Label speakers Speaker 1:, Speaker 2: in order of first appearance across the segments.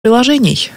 Speaker 1: приложений.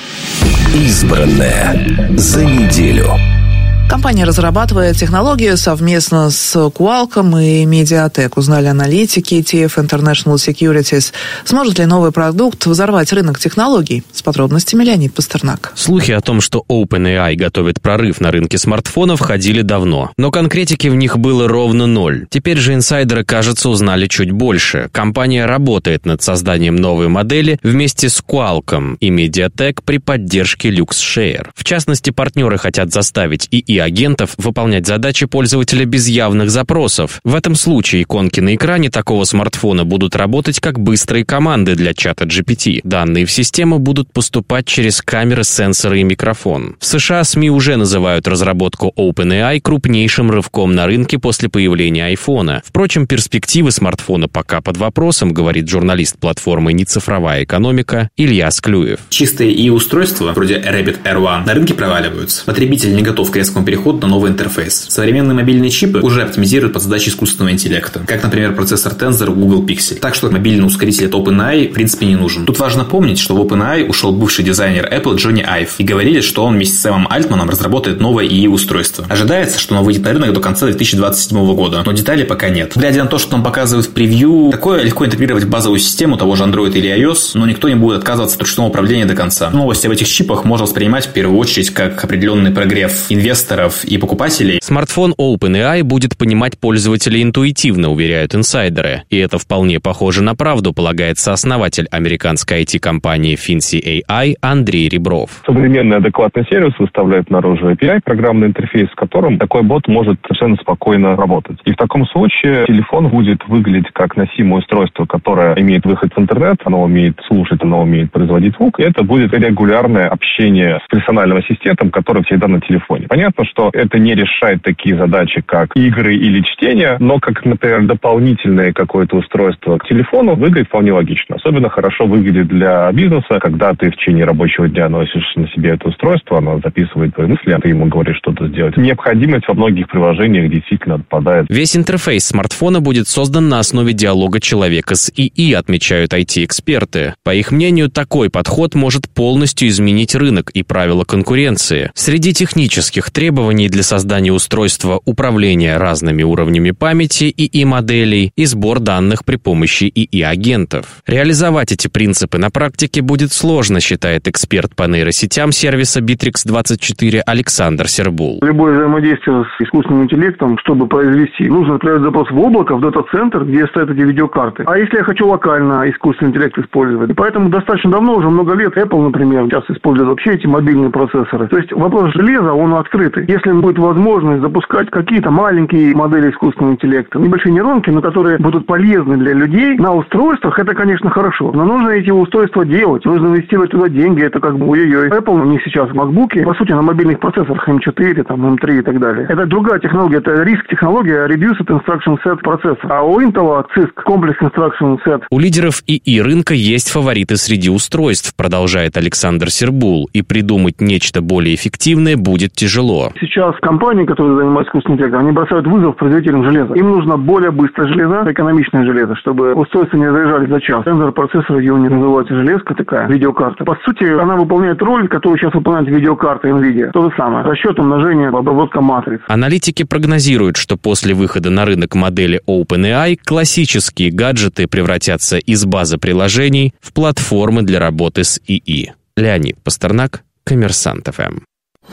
Speaker 2: Избранное за неделю.
Speaker 1: Компания разрабатывает технологию совместно с Qualcomm и Mediatek. Узнали аналитики ETF International Securities. Сможет ли новый продукт взорвать рынок технологий? С подробностями Леонид Пастернак.
Speaker 3: Слухи о том, что OpenAI готовит прорыв на рынке смартфонов, ходили давно. Но конкретики в них было ровно ноль. Теперь же инсайдеры, кажется, узнали чуть больше. Компания работает над созданием новой модели вместе с Qualcomm и Mediatek при поддержке LuxShare. В частности, партнеры хотят заставить ИИ-агентов выполнять задачи пользователя без явных запросов. В этом случае иконки на экране такого смартфона будут работать как быстрые команды для чата GPT. Данные в систему будут поступать через камеры, сенсоры и микрофон. В США СМИ уже называют разработку OpenAI крупнейшим рывком на рынке после появления айфона. Впрочем, перспективы смартфона пока под вопросом, говорит журналист платформы «Нецифровая экономика» Илья Склюев.
Speaker 4: Чистые ИИ-устройства, вроде Rabbit R1, на рынке проваливаются. Потребитель не готов к резкому переход на новый интерфейс. Современные мобильные чипы уже оптимизируют под задачи искусственного интеллекта, как, например, процессор Tensor Google Pixel. Так что мобильный ускоритель от OpenAI в принципе не нужен. Тут важно помнить, что в OpenAI ушел бывший дизайнер Apple Джонни Айв, и говорили, что он вместе с Сэмом Альтманом разработает новое ИИ-устройство. Ожидается, что оно выйдет на рынок до конца 2027 года, но деталей пока нет. Глядя на то, что нам показывают в превью, такое легко интегрировать в базовую систему того же Android или iOS, но никто не будет отказываться от ручного управления до конца. Новости об этих чипах можно воспринимать в первую очередь как определенный прогрев инвесторов и покупателей.
Speaker 3: Смартфон OpenAI будет понимать пользователя интуитивно, уверяют инсайдеры. И это вполне похоже на правду, полагает сооснователь американской IT-компании Fincy AI Андрей Ребров.
Speaker 5: Современный адекватный сервис выставляет наружу API, программный интерфейс, с которым такой бот может совершенно спокойно работать. И в таком случае телефон будет выглядеть как носимое устройство, которое имеет выход в интернет, оно умеет слушать, оно умеет производить звук. И это будет регулярное общение с персональным ассистентом, который всегда на телефоне. Понятно, что это не решает такие задачи, как игры или чтение, но как, например, дополнительное какое-то устройство к телефону выглядит вполне логично. Особенно хорошо выглядит для бизнеса, когда ты в течение рабочего дня носишь на себе это устройство, оно записывает твои мысли, а ты ему говоришь что-то сделать. Необходимость во многих приложениях действительно отпадает.
Speaker 3: Весь интерфейс смартфона будет создан на основе диалога человека с ИИ, отмечают IT-эксперты. По их мнению, такой подход может полностью изменить рынок и правила конкуренции. Среди технических требований для создания устройства управления разными уровнями памяти ИИ-моделей и сбор данных при помощи ИИ-агентов. Реализовать эти принципы на практике будет сложно, считает эксперт по нейросетям сервиса Bittrex24 Александр Сербул.
Speaker 6: Любое взаимодействие с искусственным интеллектом, чтобы произвести, нужно отправить запрос в облако, в дата-центр, где стоят эти видеокарты. А если я хочу локально искусственный интеллект использовать? И поэтому достаточно давно, уже много лет, Apple, например, сейчас использует вообще эти мобильные процессоры. То есть вопрос железа, он открытый. Если будет возможность запускать какие-то маленькие модели искусственного интеллекта, небольшие нейронки, но которые будут полезны для людей на устройствах, это, конечно, хорошо. Но нужно эти устройства делать, нужно инвестировать туда деньги, это как бы ой-ой-ой. Apple, у них сейчас MacBook'и, по сути, на мобильных процессорах M4, там, M3 и так далее. Это другая технология, это RISC-технология, Reduced Instruction Set процессор. А у Intel CISC, Complex Instruction Set.
Speaker 3: У лидеров ИИ рынка есть фавориты среди устройств, продолжает Александр Сербул, и придумать нечто более эффективное будет тяжело.
Speaker 6: Сейчас компании, которые занимаются искусственным интеллектом, они бросают вызов производителям железа. Им нужно более быстрое железо, экономичное железо, чтобы устройства не заряжались за час. Тензор процессор, его не называется железка такая, видеокарта. По сути, она выполняет роль, которую сейчас выполняет видеокарта NVIDIA. То же самое. Расчет, умножение, обработка матриц.
Speaker 3: Аналитики прогнозируют, что после выхода на рынок модели OpenAI классические гаджеты превратятся из базы приложений в платформы для работы с ИИ. Леонид Пастернак, Коммерсант ФМ.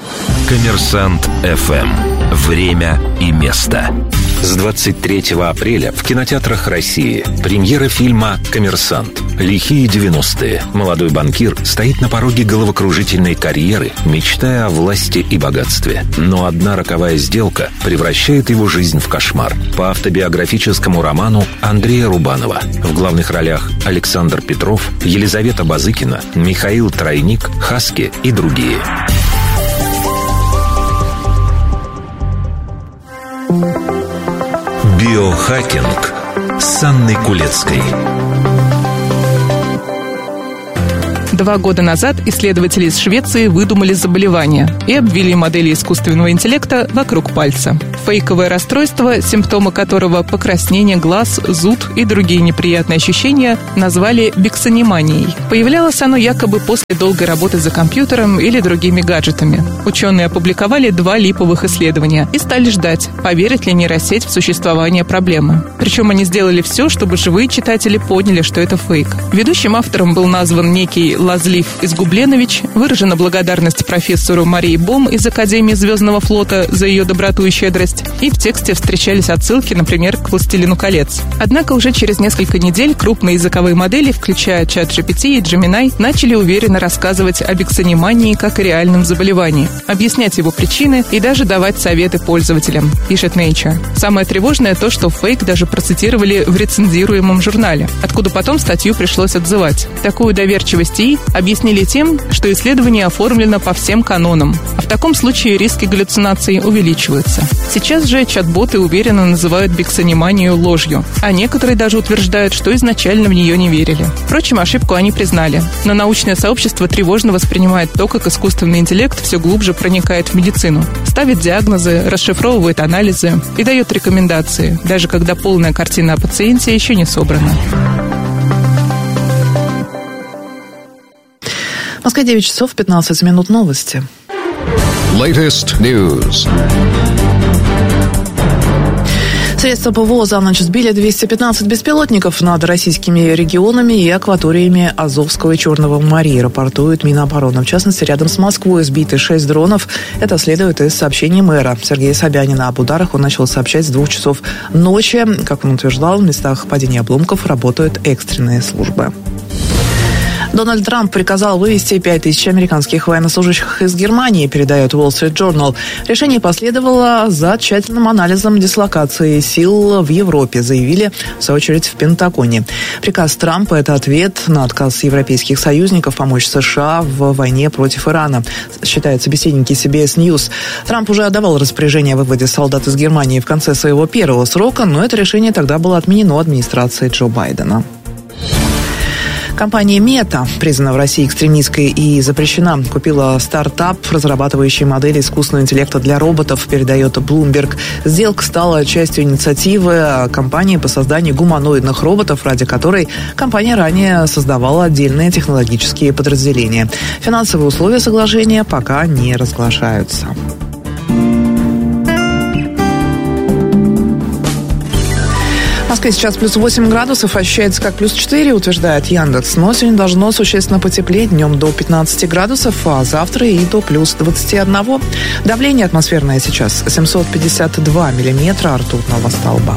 Speaker 2: Коммерсант ФМ. Время и место. С 23 апреля в кинотеатрах России премьера фильма «Коммерсант». Лихие 90-е. Молодой банкир стоит на пороге головокружительной карьеры, мечтая о власти и богатстве. Но одна роковая сделка превращает его жизнь в кошмар. По автобиографическому роману Андрея Рубанова. В главных ролях Александр Петров, Елизавета Базыкина, Михаил Тройник, Хаски и другие. Биохакинг с Анной Кулецкой.
Speaker 7: 2 года назад исследователи из Швеции выдумали заболевание и обвели модели искусственного интеллекта вокруг пальца. Фейковое расстройство, симптомы которого покраснение глаз, зуд и другие неприятные ощущения, назвали биксониманией. Появлялось оно якобы после долгой работы за компьютером или другими гаджетами. Ученые опубликовали 2 липовых исследования и стали ждать, поверит ли нейросеть в существование проблемы. Причем они сделали все, чтобы живые читатели поняли, что это фейк. Ведущим автором был назван некий Лазлив Изгубленович, выражена благодарность профессору Марии Бом из Академии Звездного флота за ее доброту и щедрость, и в тексте встречались отсылки, например, к «Властелину колец». Однако уже через несколько недель крупные языковые модели, включая ChatGPT и Gemini, начали уверенно рассказывать о биксонимании как о реальном заболевании, объяснять его причины и даже давать советы пользователям, пишет Nature. Самое тревожное то, что фейк даже процитировали в рецензируемом журнале, откуда потом статью пришлось отзывать. Такую доверчивость ИИ объяснили тем, что исследование оформлено по всем канонам, а в таком случае риски галлюцинаций увеличиваются. Сейчас же чат-боты уверенно называют биксониманию ложью, а некоторые даже утверждают, что изначально в нее не верили. Впрочем, ошибку они признали, но научное сообщество тревожно воспринимает то, как искусственный интеллект все глубже проникает в медицину, ставит диагнозы, расшифровывает анализы и дает рекомендации, даже когда полная картина о пациенте еще не собрана.
Speaker 1: В Москве 9 часов 15 минут, новости.
Speaker 8: Latest news.
Speaker 1: Средства ПВО за ночь сбили 215 беспилотников над российскими регионами и акваториями Азовского и Черного морей, рапортует Минобороны. В частности, рядом с Москвой сбиты 6 дронов. Это следует из сообщений мэра Сергея Собянина. Об ударах он начал сообщать с 2 часов ночи. Как он утверждал, в местах падения обломков работают экстренные службы. Дональд Трамп приказал вывести 5000 американских военнослужащих из Германии, передает Wall Street Journal. Решение последовало за тщательным анализом дислокации сил в Европе, заявили, в свою очередь, в Пентагоне. Приказ Трампа – это ответ на отказ европейских союзников помочь США в войне против Ирана, считают собеседники CBS News. Трамп уже отдавал распоряжение о выводе солдат из Германии в конце своего первого срока, но это решение тогда было отменено администрацией Джо Байдена. Компания Meta, признана в России экстремистской и запрещена, купила стартап, разрабатывающий модели искусственного интеллекта для роботов, передает Bloomberg. Сделка стала частью инициативы компании по созданию гуманоидных роботов, ради которой компания ранее создавала отдельные технологические подразделения. Финансовые условия соглашения пока не разглашаются. В Москве сейчас плюс 8 градусов, ощущается как плюс 4, утверждает Яндекс. Но сегодня должно существенно потеплеть, днем до 15 градусов, а завтра и до плюс 21. Давление атмосферное сейчас 752 миллиметра ртутного столба.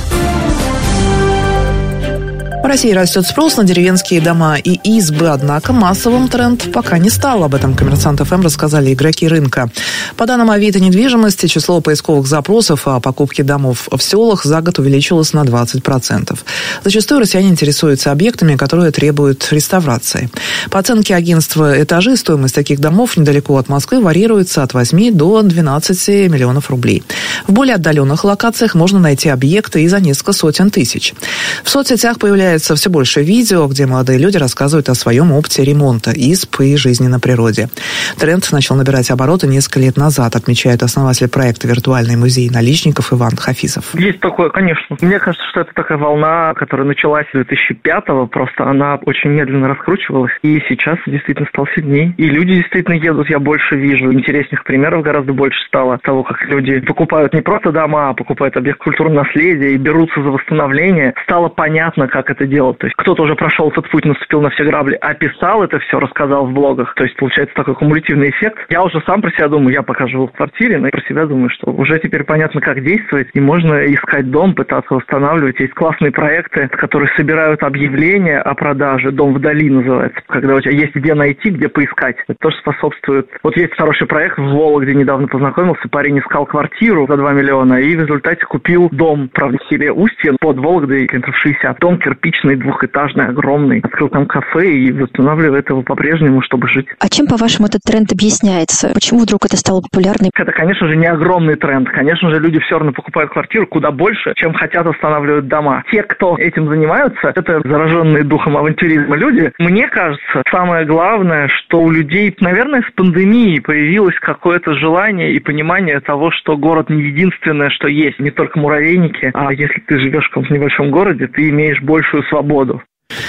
Speaker 1: В России растет спрос на деревенские дома и избы, однако массовым тренд пока не стал. Об этом «Коммерсант ФМ» рассказали игроки рынка. По данным Авито недвижимости, число поисковых запросов о покупке домов в селах за год увеличилось на 20%. Зачастую россияне интересуются объектами, которые требуют реставрации. По оценке агентства «Этажи», стоимость таких домов недалеко от Москвы варьируется от 8 до 12 миллионов рублей. В более отдаленных локациях можно найти объекты и за несколько сотен тысяч. В соцсетях появляется все больше видео, где молодые люди рассказывают о своем опыте ремонта изб и жизни на природе. Тренд начал набирать обороты несколько лет назад, отмечает основатель проекта «Виртуальный музей наличников» Иван Хафизов.
Speaker 9: Есть такое, конечно. Мне кажется, что это такая волна, которая началась с 2005-го, просто она очень медленно раскручивалась, и сейчас действительно стал сильней. И люди действительно едут, я больше вижу. Интересных примеров гораздо больше стало того, как люди покупают не просто дома, а покупают объект культурного наследия и берутся за восстановление. Стало понятно, как это делать. То есть кто-то уже прошел этот путь, наступил на все грабли, описал это все, рассказал в блогах. То есть получается такой кумулятивный эффект. Я уже сам про себя думаю, я пока живу в квартире, но про себя думаю, что уже теперь понятно, как действовать, и можно искать дом, пытаться восстанавливать. Есть классные проекты, которые собирают объявления о продаже. «Дом вдали» называется. Когда у тебя есть где найти, где поискать. Это тоже способствует. Вот есть хороший проект в Вологде, недавно познакомился, парень искал квартиру за 2 миллиона и в результате купил дом, правда, в селе Устье под Вологдой, километров 60. Дом кирпич, типичный, двухэтажный, огромный. Открыл там кафе и восстанавливает его по-прежнему, чтобы жить.
Speaker 10: А чем, по-вашему, этот тренд объясняется? Почему вдруг это стало популярным?
Speaker 9: Это, конечно же, не огромный тренд. Конечно же, люди все равно покупают квартиру куда больше, чем хотят, останавливать дома. Те, кто этим занимаются, это зараженные духом авантюризма люди. Мне кажется, самое главное, что у людей, наверное, с пандемией появилось какое-то желание и понимание того, что город не единственное, что есть. Не только муравейники, а если ты живешь в каком-то небольшом городе, ты имеешь большую свободу.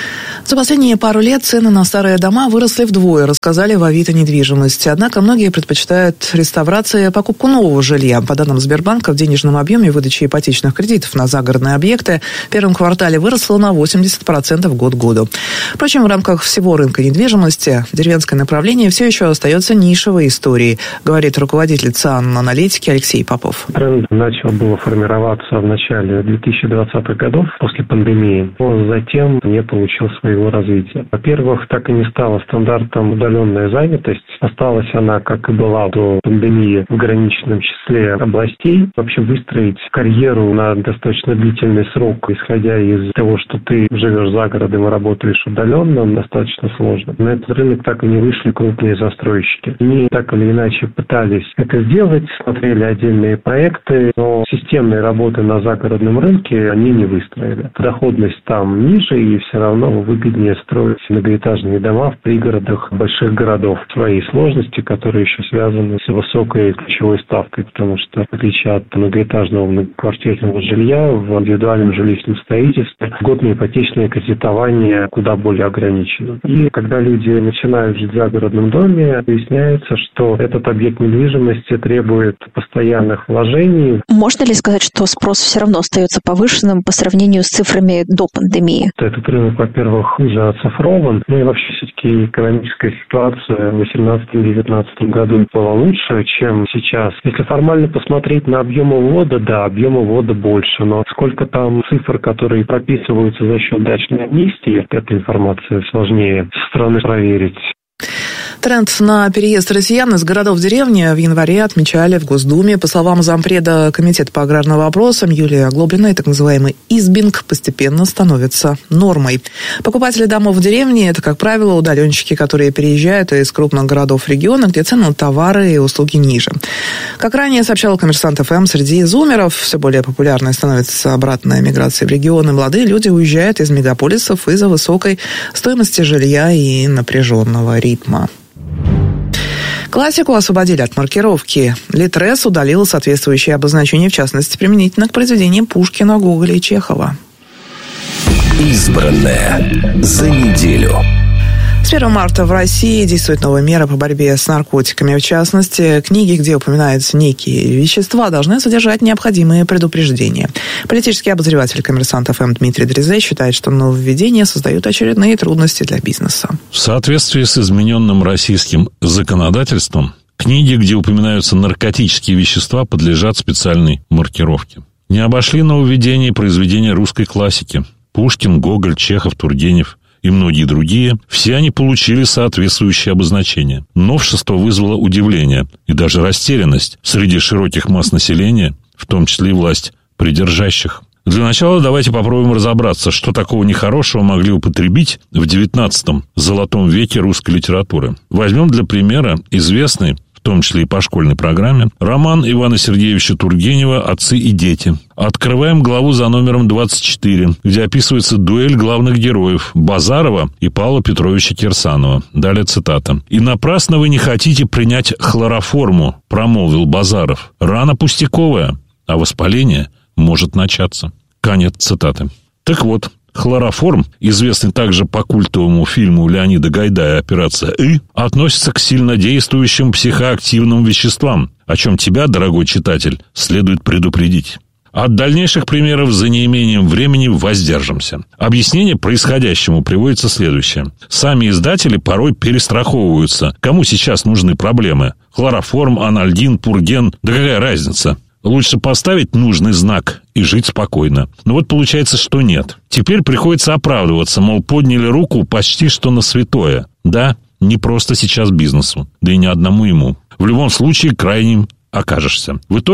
Speaker 1: За последние пару лет цены на старые дома выросли вдвое, рассказали в Авито недвижимости. Однако многие предпочитают реставрации и покупку нового жилья. По данным Сбербанка, в денежном объеме выдачи ипотечных кредитов на загородные объекты в первом квартале выросло на 80% год к году. Впрочем, в рамках всего рынка недвижимости деревенское направление все еще остается нишевой историей, говорит руководитель ЦАН аналитики Алексей Попов.
Speaker 11: Тренд начал было формироваться в начале 2020-х годов после пандемии, но затем не получил своего развития. Во-первых, так и не стала стандартом удаленная занятость. Осталась она, как и была до пандемии, в ограниченном числе областей. Вообще выстроить карьеру на достаточно длительный срок, исходя из того, что ты живешь за городом и работаешь удаленно, достаточно сложно. На этот рынок так и не вышли крупные застройщики. Они так или иначе пытались это сделать, смотрели отдельные проекты, но системной работы на загородном рынке они не выстроили. Доходность там ниже, и все равно выгоднее строить многоэтажные дома в пригородах больших городов. Свои сложности, которые еще связаны с высокой ключевой ставкой, потому что, в отличие от многоэтажного многоквартирного жилья, в индивидуальном жилищном строительстве льготное ипотечное кредитование куда более ограничено. И когда люди начинают жить в загородном доме, выясняется, что этот объект недвижимости требует постоянных вложений.
Speaker 10: Можно ли сказать, что спрос все равно остается повышенным по сравнению с цифрами до пандемии?
Speaker 11: Этот рынок, во-первых, уже оцифрован, и вообще все-таки экономическая ситуация в 2018-2019 году была лучше, чем сейчас. Если формально посмотреть на объемы ввода, да, объемы ввода больше, но сколько там цифр, которые прописываются за счет дачной амнистии, эта информация сложнее со стороны проверить.
Speaker 1: Тренд на переезд россиян из городов в деревни в январе отмечали в Госдуме. По словам зампреда Комитета по аграрным вопросам Юлии Оглоблиной, так называемый избинг постепенно становится нормой. Покупатели домов в деревне – это, как правило, удаленщики, которые переезжают из крупных городов в регионы, где цены на товары и услуги ниже. Как ранее сообщал Коммерсант ФМ, среди зумеров все более популярной становится обратная миграция в регионы. Молодые люди уезжают из мегаполисов из-за высокой стоимости жилья и напряженного ритма. Классику освободили от маркировки. Литрес удалил соответствующие обозначения, в частности, применительно к произведениям Пушкина, Гоголя и Чехова.
Speaker 2: Избранное за неделю.
Speaker 1: С 1 марта в России действует новая мера по борьбе с наркотиками. В частности, книги, где упоминаются некие вещества, должны содержать необходимые предупреждения. Политический обозреватель «Коммерсант ФМ» Дмитрий Дрезей считает, что нововведения создают очередные трудности для бизнеса.
Speaker 12: В соответствии с измененным российским законодательством, книги, где упоминаются наркотические вещества, подлежат специальной маркировке. Не обошли нововведения произведения русской классики. Пушкин, Гоголь, Чехов, Тургенев и многие другие, все они получили соответствующие обозначения. Новшество вызвало удивление и даже растерянность среди широких масс населения, в том числе и власть придержащих. Для начала давайте попробуем разобраться, что такого нехорошего могли употребить в XIX золотом веке русской литературы. Возьмем для примера известный, в том числе и по школьной программе, роман Ивана Сергеевича Тургенева «Отцы и дети». Открываем главу за номером 24, где описывается дуэль главных героев Базарова и Павла Петровича Кирсанова. Далее цитата. «И напрасно вы не хотите принять хлороформу, промолвил Базаров. Рана пустяковая, а воспаление может начаться». Конец цитаты. Так вот, хлороформ, известный также по культовому фильму Леонида Гайдая «Операция И», относится к сильнодействующим психоактивным веществам, о чем тебя, дорогой читатель, следует предупредить. От дальнейших примеров за неимением времени воздержимся. Объяснение происходящему приводится следующее. Сами издатели порой перестраховываются. Кому сейчас нужны проблемы? Хлороформ, анальгин, пурген, да какая разница? Лучше поставить нужный знак и жить спокойно. Но вот получается, что нет. Теперь приходится оправдываться, мол, подняли руку почти что на святое. Да, не просто сейчас бизнесу, да и не одному ему. В любом случае, крайним окажешься. В итоге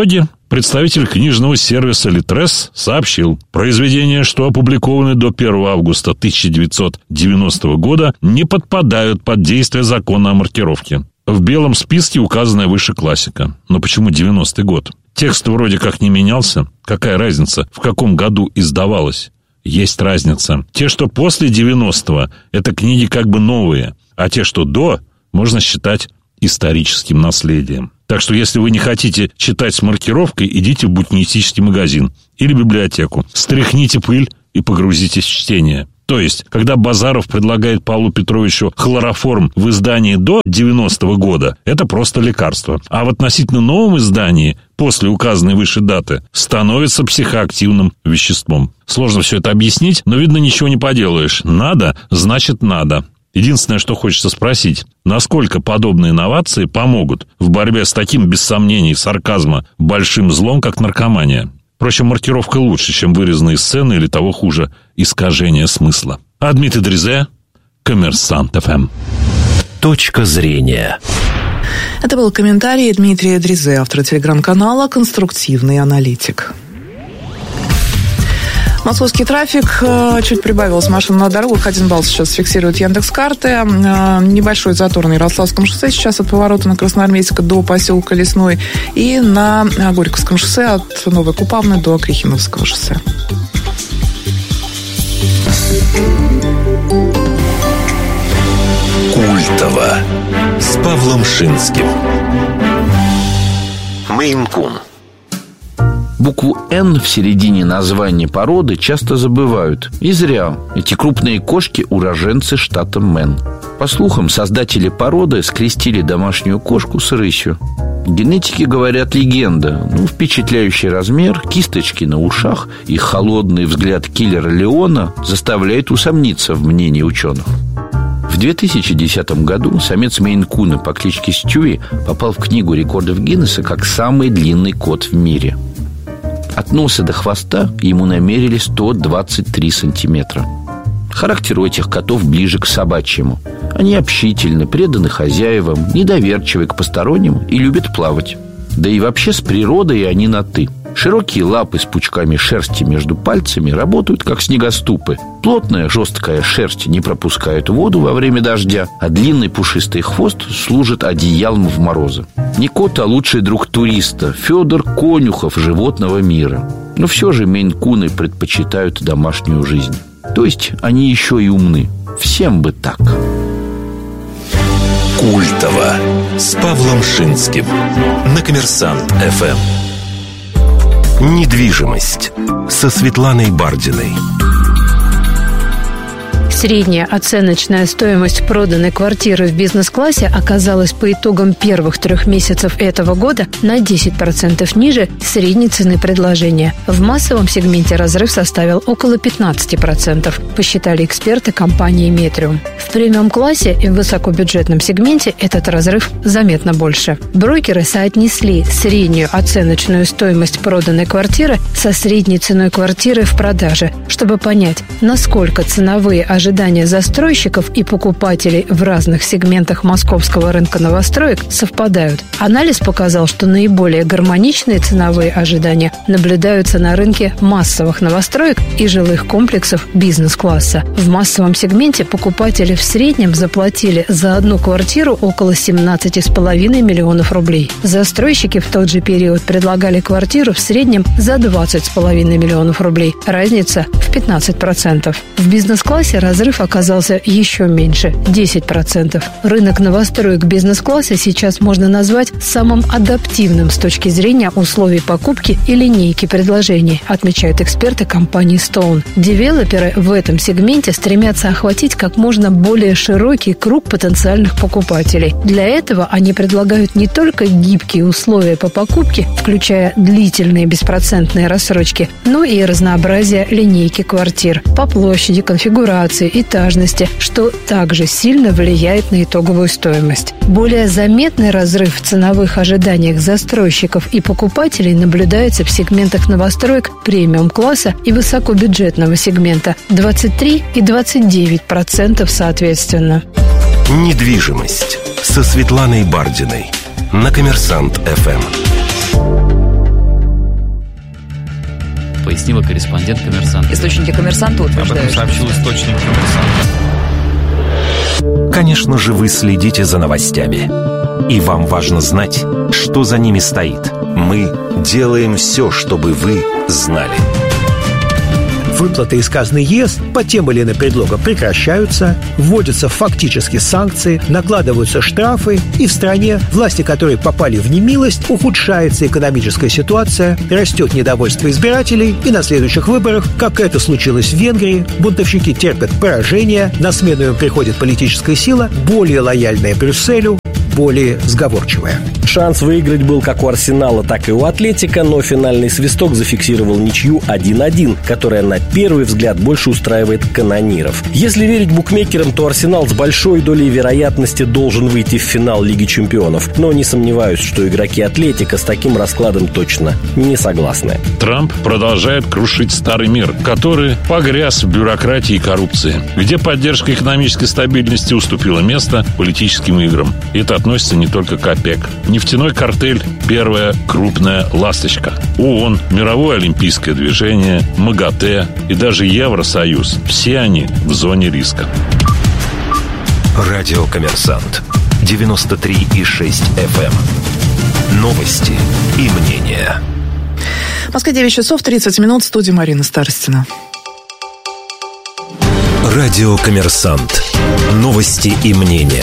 Speaker 12: Представитель книжного сервиса Литрес сообщил, произведения, что опубликованы до 1 августа 1990 года, не подпадают под действие закона о маркировке. В белом списке указанная выше классика. Но почему 90-й год? Текст вроде как не менялся. Какая разница, в каком году издавалось? Есть разница. Те, что после 90-го, это книги как бы новые, а те, что до, можно считать историческим наследием. Так что, если вы не хотите читать с маркировкой, идите в букинистический магазин или библиотеку. Стряхните пыль и погрузитесь в чтение. То есть, когда Базаров предлагает Павлу Петровичу хлороформ в издании до 90-го года, это просто лекарство. А в относительно новом издании, после указанной выше даты, становится психоактивным веществом. Сложно все это объяснить, но, видно, ничего не поделаешь. Надо, значит надо. Единственное, что хочется спросить, насколько подобные инновации помогут в борьбе с таким, без сомнений, сарказма, большим злом, как наркомания? Впрочем, маркировка лучше, чем вырезанные сцены или, того хуже, искажение смысла. А Дмитрий Дризе, Коммерсант ФМ.
Speaker 2: Точка зрения.
Speaker 1: Это был комментарий Дмитрия Дризе, автора телеграм-канала «Конструктивный аналитик». Московский трафик. Чуть прибавилось машин на дорогах. 1 балл сейчас фиксирует Яндекс.Карты. Небольшой затор на Ярославском шоссе сейчас от поворота на Красноармейска до поселка Лесной. И на Горьковском шоссе от Новой Купавны до Крихиновского шоссе.
Speaker 2: Культово. С Павлом Шинским. Мейн-кун.
Speaker 13: Букву «Н» в середине названия породы часто забывают. И зря. Эти крупные кошки – уроженцы штата Мэн. По слухам, создатели породы скрестили домашнюю кошку с рысью. Генетики говорят, легенда. Впечатляющий размер, кисточки на ушах и холодный взгляд киллера Леона заставляет усомниться в мнении ученых. В 2010 году самец Мейн-куна по кличке Стюи попал в книгу рекордов Гиннесса как самый длинный кот в мире. От носа до хвоста ему намерили 123 сантиметра. Характер у этих котов ближе к собачьему. Они общительны, преданы хозяевам, недоверчивы к посторонним и любят плавать. Да и вообще с природой они на «ты». Широкие лапы с пучками шерсти между пальцами работают как снегоступы. Плотная жесткая шерсть не пропускает воду во время дождя, а длинный пушистый хвост служит одеялом в морозы. Не кот, а лучший друг туриста – Федор Конюхов животного мира. Но все же мейн-куны предпочитают домашнюю жизнь. То есть они еще и умны. Всем бы так.
Speaker 2: Культово. С Павлом Шинским. На Коммерсант ФМ. Недвижимость. Со Светланой Бардиной.
Speaker 14: Средняя оценочная стоимость проданной квартиры в бизнес-классе оказалась по итогам первых 3 месяцев этого года на 10% ниже средней цены предложения. В массовом сегменте разрыв составил около 15%, посчитали эксперты компании «Метриум». В премиум-классе и в высокобюджетном сегменте этот разрыв заметно больше. Брокеры соотнесли среднюю оценочную стоимость проданной квартиры со средней ценой квартиры в продаже, чтобы понять, насколько ценовые ожидания застройщиков и покупателей в разных сегментах московского рынка новостроек совпадают. Анализ показал, что наиболее гармоничные ценовые ожидания наблюдаются на рынке массовых новостроек и жилых комплексов бизнес-класса. В массовом сегменте покупатели в среднем заплатили за одну квартиру около 17,5 миллионов рублей. Застройщики в тот же период предлагали квартиру в среднем за 20,5 миллионов рублей. Разница в 15%. В бизнес-классе разрыв оказался еще меньше – 10%. Рынок новостроек бизнес-класса сейчас можно назвать самым адаптивным с точки зрения условий покупки и линейки предложений, отмечают эксперты компании Stone. Девелоперы в этом сегменте стремятся охватить как можно более широкий круг потенциальных покупателей. Для этого они предлагают не только гибкие условия по покупке, включая длительные беспроцентные рассрочки, но и разнообразие линейки квартир по площади, конфигурации, этажности, что также сильно влияет на итоговую стоимость. Более заметный разрыв в ценовых ожиданиях застройщиков и покупателей наблюдается в сегментах новостроек премиум-класса и высокобюджетного сегмента – 23 и 29% соответственно.
Speaker 2: Недвижимость. Со Светланой Бардиной. На Коммерсант ФМ.
Speaker 15: пояснила корреспондент «Коммерсанта».
Speaker 16: Источники «Коммерсанта» утверждают.
Speaker 15: Об этом сообщил источник «Коммерсанта».
Speaker 2: Конечно же, вы следите за новостями. И вам важно знать, что за ними стоит. Мы делаем все, чтобы вы знали.
Speaker 17: Выплаты из казны ЕС по тем или иным предлогам прекращаются, вводятся фактически санкции, накладываются штрафы, и в стране, власти которой попали в немилость, ухудшается экономическая ситуация, растет недовольство избирателей, и на следующих выборах, как это случилось в Венгрии, бунтовщики терпят поражение, на смену им приходит политическая сила, более лояльная Брюсселю, более сговорчивая.
Speaker 18: Шанс выиграть был как у Арсенала, так и у Атлетико, но финальный свисток зафиксировал ничью 1-1, которая на первый взгляд больше устраивает канониров. Если верить букмекерам, то Арсенал с большой долей вероятности должен выйти в финал Лиги Чемпионов. Но не сомневаюсь, что игроки Атлетико с таким раскладом точно не согласны.
Speaker 12: Трамп продолжает крушить старый мир, который погряз в бюрократии и коррупции, где поддержка экономической стабильности уступила место политическим играм. И это относится не только к ОПЕК. Нефтяной картель – первая крупная ласточка. ООН, Мировое олимпийское движение, МАГАТЭ и даже Евросоюз – все они в зоне риска.
Speaker 2: Радио «Коммерсант». 93,6 FM. Новости и мнения.
Speaker 1: В Москве 9 часов 30 минут. В студии Марина Старостина.
Speaker 2: Радио «Коммерсант». Новости и мнения.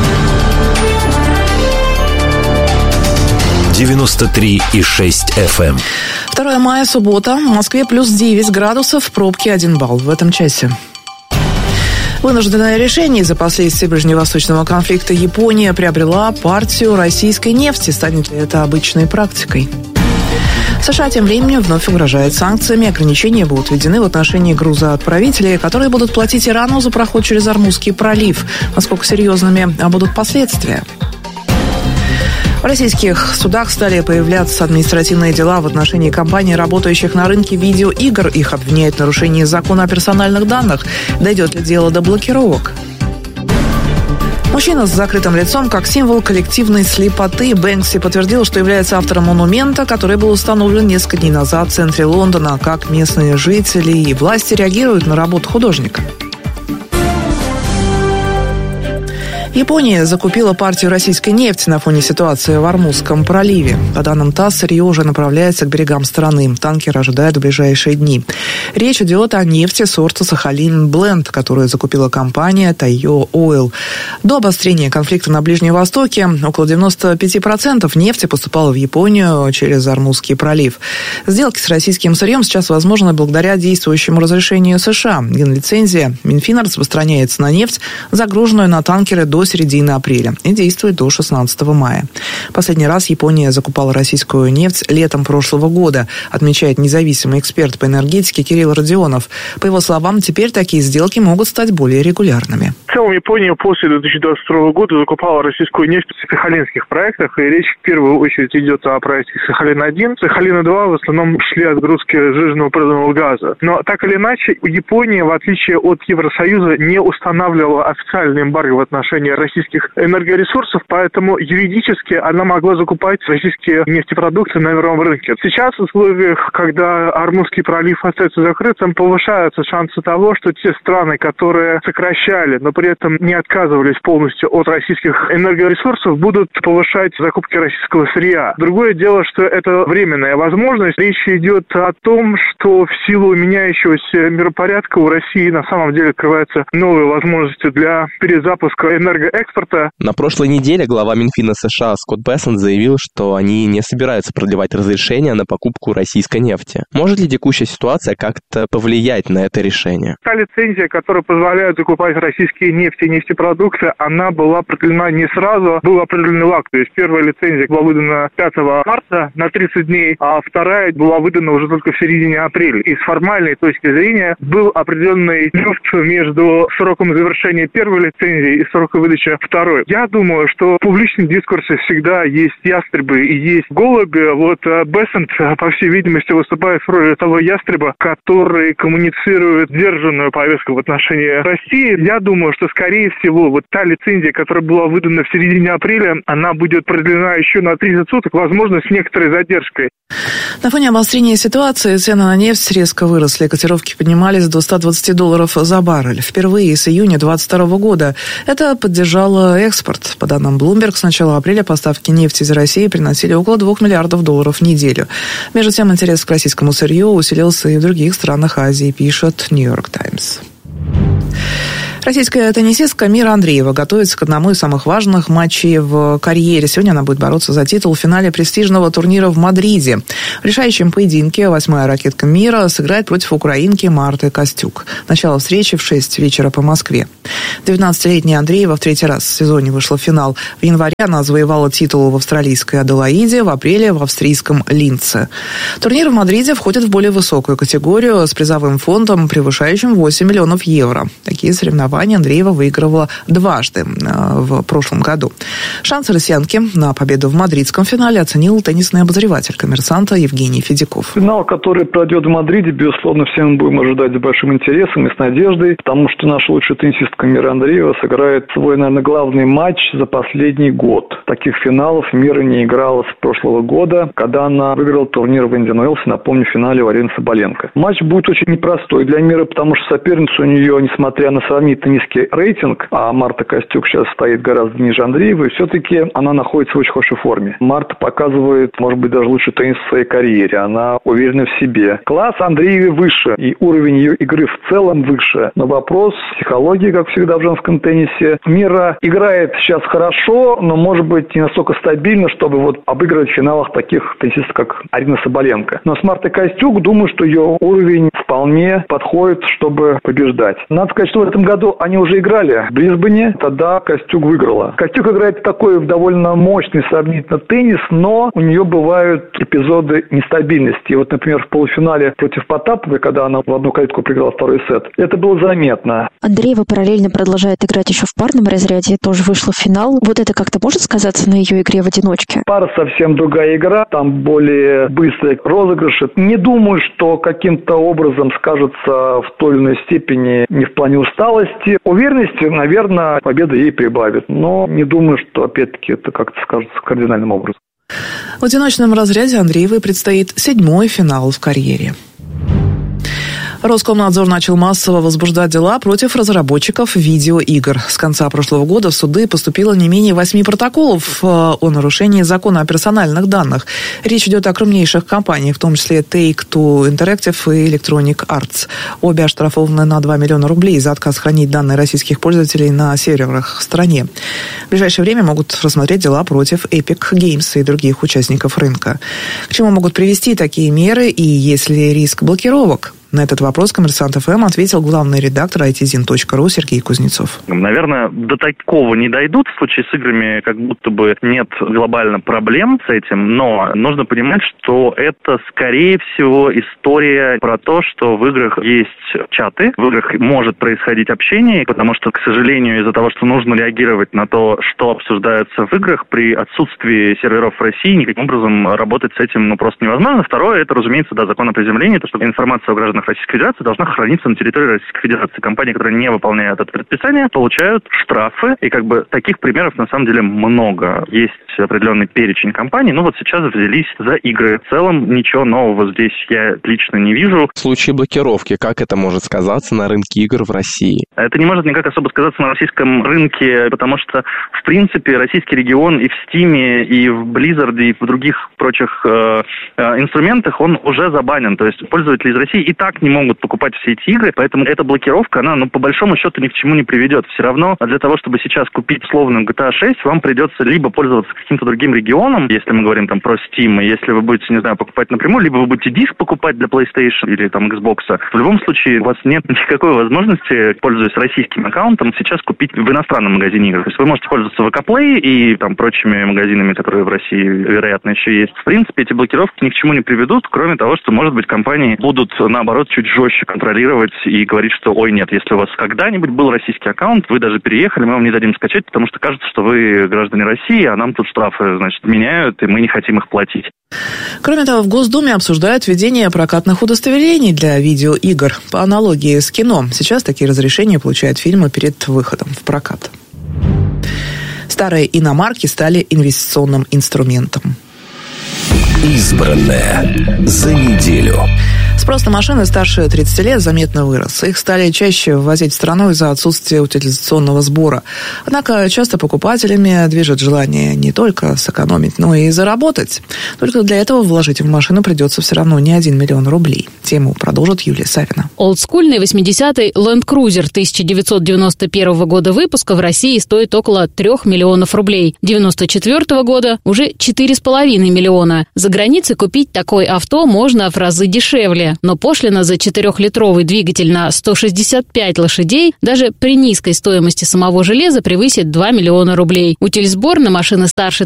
Speaker 2: 93,6 FM.
Speaker 1: 2 мая, суббота. В Москве плюс 9 градусов, пробки 1 балл в этом часе. Вынужденное решение из-за последствий ближневосточного конфликта Япония приобрела партию российской нефти. Станет ли это обычной практикой? США тем временем вновь угрожает санкциями. Ограничения будут введены в отношении грузоотправителей, которые будут платить Ирану за проход через Ормузский пролив. Насколько серьезными будут последствия? В российских судах стали появляться административные дела в отношении компаний, работающих на рынке видеоигр. Их обвиняют в нарушении закона о персональных данных. Дойдет ли дело до блокировок? Мужчина с закрытым лицом как символ коллективной слепоты. Бэнкси подтвердил, что является автором монумента, который был установлен несколько дней назад в центре Лондона. Как местные жители и власти реагируют на работу художника? Япония закупила партию российской нефти на фоне ситуации в Ормузском проливе. По данным ТАСС, сырье уже направляется к берегам страны. Танкер ожидают в ближайшие дни. Речь идет о нефти сорта Сахалин Бленд, которую закупила компания Тайо Ойл. До обострения конфликта на Ближнем Востоке около 95% нефти поступало в Японию через Ормузский пролив. Сделки с российским сырьем сейчас возможны благодаря действующему разрешению США. Генлицензия Минфина распространяется на нефть, загруженную на танкеры до середины апреля и действует до 16 мая. Последний раз Япония закупала российскую нефть летом прошлого года, отмечает независимый эксперт по энергетике Кирилл Родионов. По его словам, теперь такие сделки могут стать более регулярными.
Speaker 6: В целом Япония после 2022 года закупала российскую нефть в сахалинских проектах, и речь в первую очередь идет о проекте Сахалин-1. Сахалин-2 в основном шли отгрузки сжиженного природного газа. Но так или иначе, Япония, в отличие от Евросоюза, не устанавливала официальный эмбарго в отношении российских энергоресурсов, поэтому юридически она могла закупать российские нефтепродукты на мировом рынке. Сейчас в условиях, когда Ормузский пролив остается закрытым, повышаются шансы того, что те страны, которые сокращали, но при этом не отказывались полностью от российских энергоресурсов, будут повышать закупки российского сырья. Другое дело, что это временная возможность. Речь идет о том, что в силу меняющегося миропорядка у России на самом деле открываются новые возможности для перезапуска энергоэкспорта.
Speaker 19: На прошлой неделе глава Минфина США Скотт Бессент заявил, что они не собираются продлевать разрешение на покупку российской нефти. Может ли текущая ситуация как-то повлиять на это решение?
Speaker 6: Та лицензия, которая позволяет закупать российские нефти и нефтепродукты, она была продлена не сразу, был определенный лаг. То есть первая лицензия была выдана 5 марта на 30 дней, а вторая была выдана уже только в середине апреля. И с формальной точки зрения был определенный люфт между сроком завершения первой лицензии и сроком Анатольевича. Второе. Я думаю, что в публичном дискурсе всегда есть ястребы и есть голуби. Вот Бессент, по всей видимости, выступает в роли того ястреба, который коммуницирует сдержанную повестку в отношении России. Я думаю, что, скорее всего, вот та лицензия, которая была выдана в середине апреля, она будет продлена еще на 30 суток, возможно, с некоторой задержкой.
Speaker 1: На фоне обострения ситуации цены на нефть резко выросли. Котировки поднимались до $120 за баррель. Впервые с июня 2022 года. Это поддержало экспорт. По данным Bloomberg, с начала апреля поставки нефти из России приносили около $2 миллиардов в неделю. Между тем, интерес к российскому сырью усилился и в других странах Азии, пишет New York Times. Российская теннисистка Мира Андреева готовится к одному из самых важных матчей в карьере. Сегодня она будет бороться за титул в финале престижного турнира в Мадриде. В решающем поединке 8-я ракетка мира сыграет против украинки Марты Костюк. Начало встречи в 6 вечера по Москве. 19-летняя Андреева в третий раз в сезоне вышла в финал. В январе она завоевала титул в австралийской Аделаиде, в апреле в австрийском Линце. Турнир в Мадриде входит в более высокую категорию с призовым фондом, превышающим 8 миллионов евро. Такие соревнования Андреева выигрывала дважды в прошлом году. Шансы россиянки на победу в мадридском финале оценил теннисный обозреватель «Коммерсанта» Евгений Федяков.
Speaker 16: Финал, который пройдет в Мадриде, безусловно, все мы будем ожидать с большим интересом и с надеждой, потому что наша лучшая теннисистка Мира Андреева сыграет свой, наверное, главный матч за последний год. Таких финалов Мира не играла с прошлого года, когда она выиграла турнир в Индиан Уэллсе, напомню, в финале у Арены Соболенко. Матч будет очень непростой для Мира, потому что соперница у нее, несмотря на сравнительно низкий рейтинг, а Марта Костюк сейчас стоит гораздо ниже Андреевой, все-таки она находится в очень хорошей форме. Марта показывает, может быть, даже лучший теннис в своей карьере. Она уверена в себе. Класс Андреевой выше, и уровень ее игры в целом выше. Но вопрос психологии, как всегда в женском теннисе. Мира играет сейчас хорошо, но, может быть, не настолько стабильно, чтобы вот обыгрывать в финалах таких теннисистов, как Арина Соболенко. Но с Мартой Костюк, думаю, что ее уровень вполне подходит, чтобы побеждать. Надо сказать, что в этом году они уже играли в Брисбене, тогда Костюк выиграла. Костюк играет такой довольно мощный сравнительно теннис, но у нее бывают эпизоды нестабильности. И вот, например, в полуфинале против Потаповой, когда она в одну калитку проиграла второй сет, это было заметно.
Speaker 10: Андреева параллельно продолжает играть еще в парном разряде, тоже вышла в финал. Вот это как-то может сказаться на ее игре в одиночке?
Speaker 16: Пара совсем другая игра, там более быстрые розыгрыши. Не думаю, что каким-то образом скажется в той или иной степени не в плане усталости. Уверенности, наверное, победа ей прибавит. Но не думаю, что, опять-таки, это как-то скажется кардинальным образом.
Speaker 1: В одиночном разряде Андреевой предстоит 7-й финал в карьере. Роскомнадзор начал массово возбуждать дела против разработчиков видеоигр. С конца прошлого года в суды поступило не менее 8 протоколов о нарушении закона о персональных данных. Речь идет о крупнейших компаниях, в том числе Take-Two Interactive и Electronic Arts. Обе оштрафованы на 2 миллиона рублей за отказ хранить данные российских пользователей на серверах в стране. В ближайшее время могут рассмотреть дела против Epic Games и других участников рынка. К чему могут привести такие меры и есть ли риск блокировок? На этот вопрос «Коммерсант ФМ» ответил главный редактор itZin.ru Сергей Кузнецов.
Speaker 20: Наверное, до такого не дойдут. В случае с играми как будто бы нет глобально проблем с этим, но нужно понимать, что это, скорее всего, история про то, что в играх есть чаты, в играх может происходить общение, потому что, к сожалению, из-за того, что нужно реагировать на то, что обсуждается в играх, при отсутствии серверов в России никаким образом работать с этим просто невозможно. Второе, это, разумеется, закон о приземлении, то, что информация о гражданах Российской Федерации должна храниться на территории Российской Федерации. Компании, которые не выполняют это предписание, получают штрафы. И таких примеров на самом деле много. Есть определенный перечень компаний. Вот сейчас взялись за игры. В целом ничего нового здесь я лично не вижу.
Speaker 19: В случае блокировки, как это может сказаться на рынке игр в России?
Speaker 20: Это не может никак особо сказаться на российском рынке, потому что, в принципе, российский регион и в Steam, и в Blizzard, и в других прочих инструментах он уже забанен. То есть пользователи из России и так не могут покупать все эти игры, поэтому эта блокировка, она, по большому счету, ни к чему не приведет. Все равно для того, чтобы сейчас купить условную GTA 6, вам придется либо пользоваться каким-то другим регионом, если мы говорим про Steam, и если вы будете, не знаю, покупать напрямую, либо вы будете диск покупать для PlayStation или Xbox. В любом случае, у вас нет никакой возможности, пользуясь российским аккаунтом, сейчас купить в иностранном магазине игр. То есть вы можете пользоваться VK-Play и прочими магазинами, которые в России, вероятно, еще есть. В принципе, эти блокировки ни к чему не приведут, кроме того, что, может быть, компании будут, наоборот, наоборот, чуть жестче контролировать и говорить, что, ой, нет, если у вас когда-нибудь был российский аккаунт, вы даже переехали, мы вам не дадим скачать, потому что кажется, что вы граждане России, а нам тут штрафы, значит, меняют, и мы не хотим их платить.
Speaker 1: Кроме того, в Госдуме обсуждают введение прокатных удостоверений для видеоигр по аналогии с кино. Сейчас такие разрешения получают фильмы перед выходом в прокат. Старые иномарки стали инвестиционным инструментом.
Speaker 2: Избранное за неделю.
Speaker 1: Спрос на машины старше 30 лет заметно вырос. Их стали чаще ввозить в страну из-за отсутствия утилизационного сбора. Однако часто покупателями движет желание не только сэкономить, но и заработать. Только для этого вложить в машину придется все равно не 1 миллион рублей. Тему продолжит Юлия Савина.
Speaker 21: Олдскульный 80-й Land Cruiser 1991 года выпуска в России стоит около 3 миллионов рублей. 1994 года уже 4,5 миллиона. За границей купить такое авто можно в разы дешевле. Но пошлина за 4-литровый двигатель на 165 лошадей даже при низкой стоимости самого железа превысит 2 миллиона рублей. Утильсбор на машины старше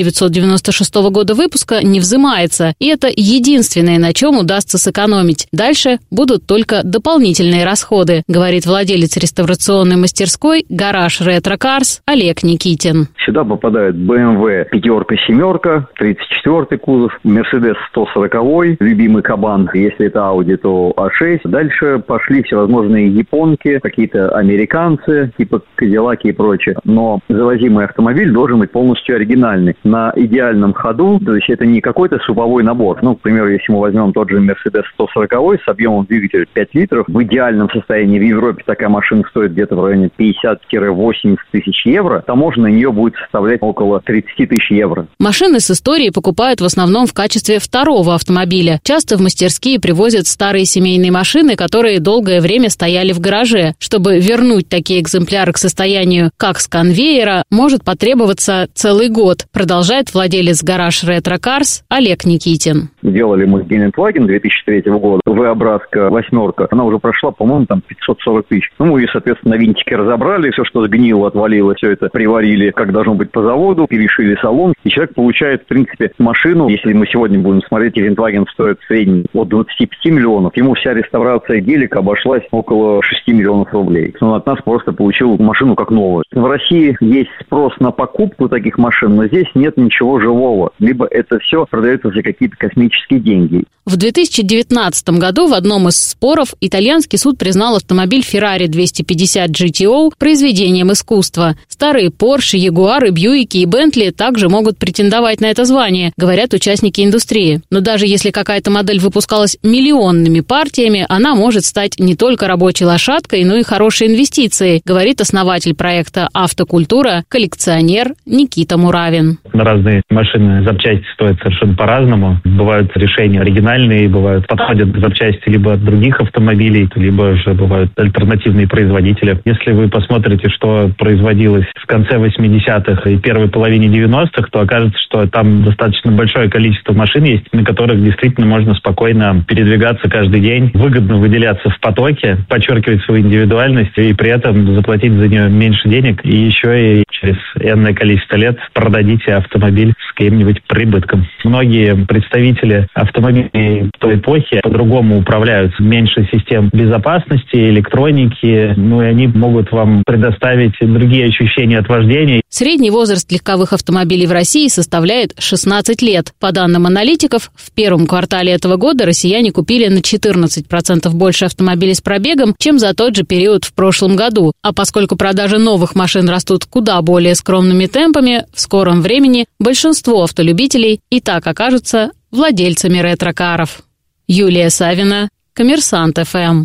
Speaker 21: 1996 года выпуска не взимается, и это единственное, на чем удастся сэкономить. Дальше будут только дополнительные расходы, говорит владелец реставрационной мастерской «Гараж Ретро Карс» Олег Никитин.
Speaker 22: Сюда попадают BMW 5-семерка, 34-й кузов, Mercedes 140-й, любимый кабан, если это Audi, то A6. Дальше пошли всевозможные японки, какие-то американцы, типа Кадиллаки и прочее. Но завозимый автомобиль должен быть полностью оригинальный. На идеальном ходу, то есть это не какой-то суповой набор. Ну, к примеру, если мы возьмем тот же Mercedes 140 с объемом двигателя 5 литров, в идеальном состоянии в Европе такая машина стоит где-то в районе 50-80 тысяч евро, таможня на нее будет составлять около 30 тысяч евро.
Speaker 21: Машины с историей покупают в основном в качестве второго автомобиля. Часто в мастерские привозят старые семейные машины, которые долгое время стояли в гараже. Чтобы вернуть такие экземпляры к состоянию, как с конвейера, может потребоваться целый год, продолжает владелец «Гараж Ретро Карс» Олег Никитин.
Speaker 22: Делали мы Гелендваген 2003 года, V-образка 8, она уже прошла, по-моему, там 540 тысяч. Ну, мы ее, соответственно, на винтики разобрали, все, что сгнило, отвалило, все это приварили, как должно быть по заводу, перешили салон, и человек получает, в принципе, машину. Если мы сегодня будем смотреть, Гелендваген стоит в среднем от 25 миллионов, ему вся реставрация гелика обошлась около 6 миллионов рублей. Он от нас просто получил машину как новую. В России есть спрос на покупку таких машин, но здесь нет ничего живого. Либо это все продается за какие-то космические деньги.
Speaker 21: В 2019 году в одном из споров итальянский суд признал автомобиль Ferrari 250 GTO произведением искусства. Старые Porsche, Jaguar, Бьюики и Bentley также могут претендовать на это звание, говорят участники индустрии. Но даже если какая-то модель выпускалась миллионными партиями, она может стать не только рабочей лошадкой, но и хорошей инвестицией, говорит основатель проекта «Автокультура», коллекционер Никита Муравин.
Speaker 23: Разные машины, запчасти стоят совершенно по-разному. Бывают решения оригинальные, бывают подходят запчасти либо от других автомобилей, либо же бывают альтернативные производители. Если вы посмотрите, что производилось в конце 80-х и первой половине 90-х, то окажется, что там достаточно большое количество машин есть, на которых действительно можно спокойно передвигаться каждый день, выгодно выделяться в потоке, подчеркивать свою индивидуальность и при этом заплатить за нее меньше денег, и еще и через энное количество лет продадите автомобиль с каким-нибудь прибытком. Многие представители автомобилей той эпохи по-другому управляются. Меньше систем безопасности, электроники, и они могут вам предоставить другие ощущения от вождения.
Speaker 21: Средний возраст легковых автомобилей в России составляет 16 лет. По данным аналитиков, в первом квартале этого года россияне купили на 14% больше автомобилей с пробегом, чем за тот же период в прошлом году. А поскольку продажи новых машин растут куда более скромными темпами, в скором времени большинство автолюбителей и так окажутся владельцами ретро-каров. Юлия Савина, Коммерсант ФМ.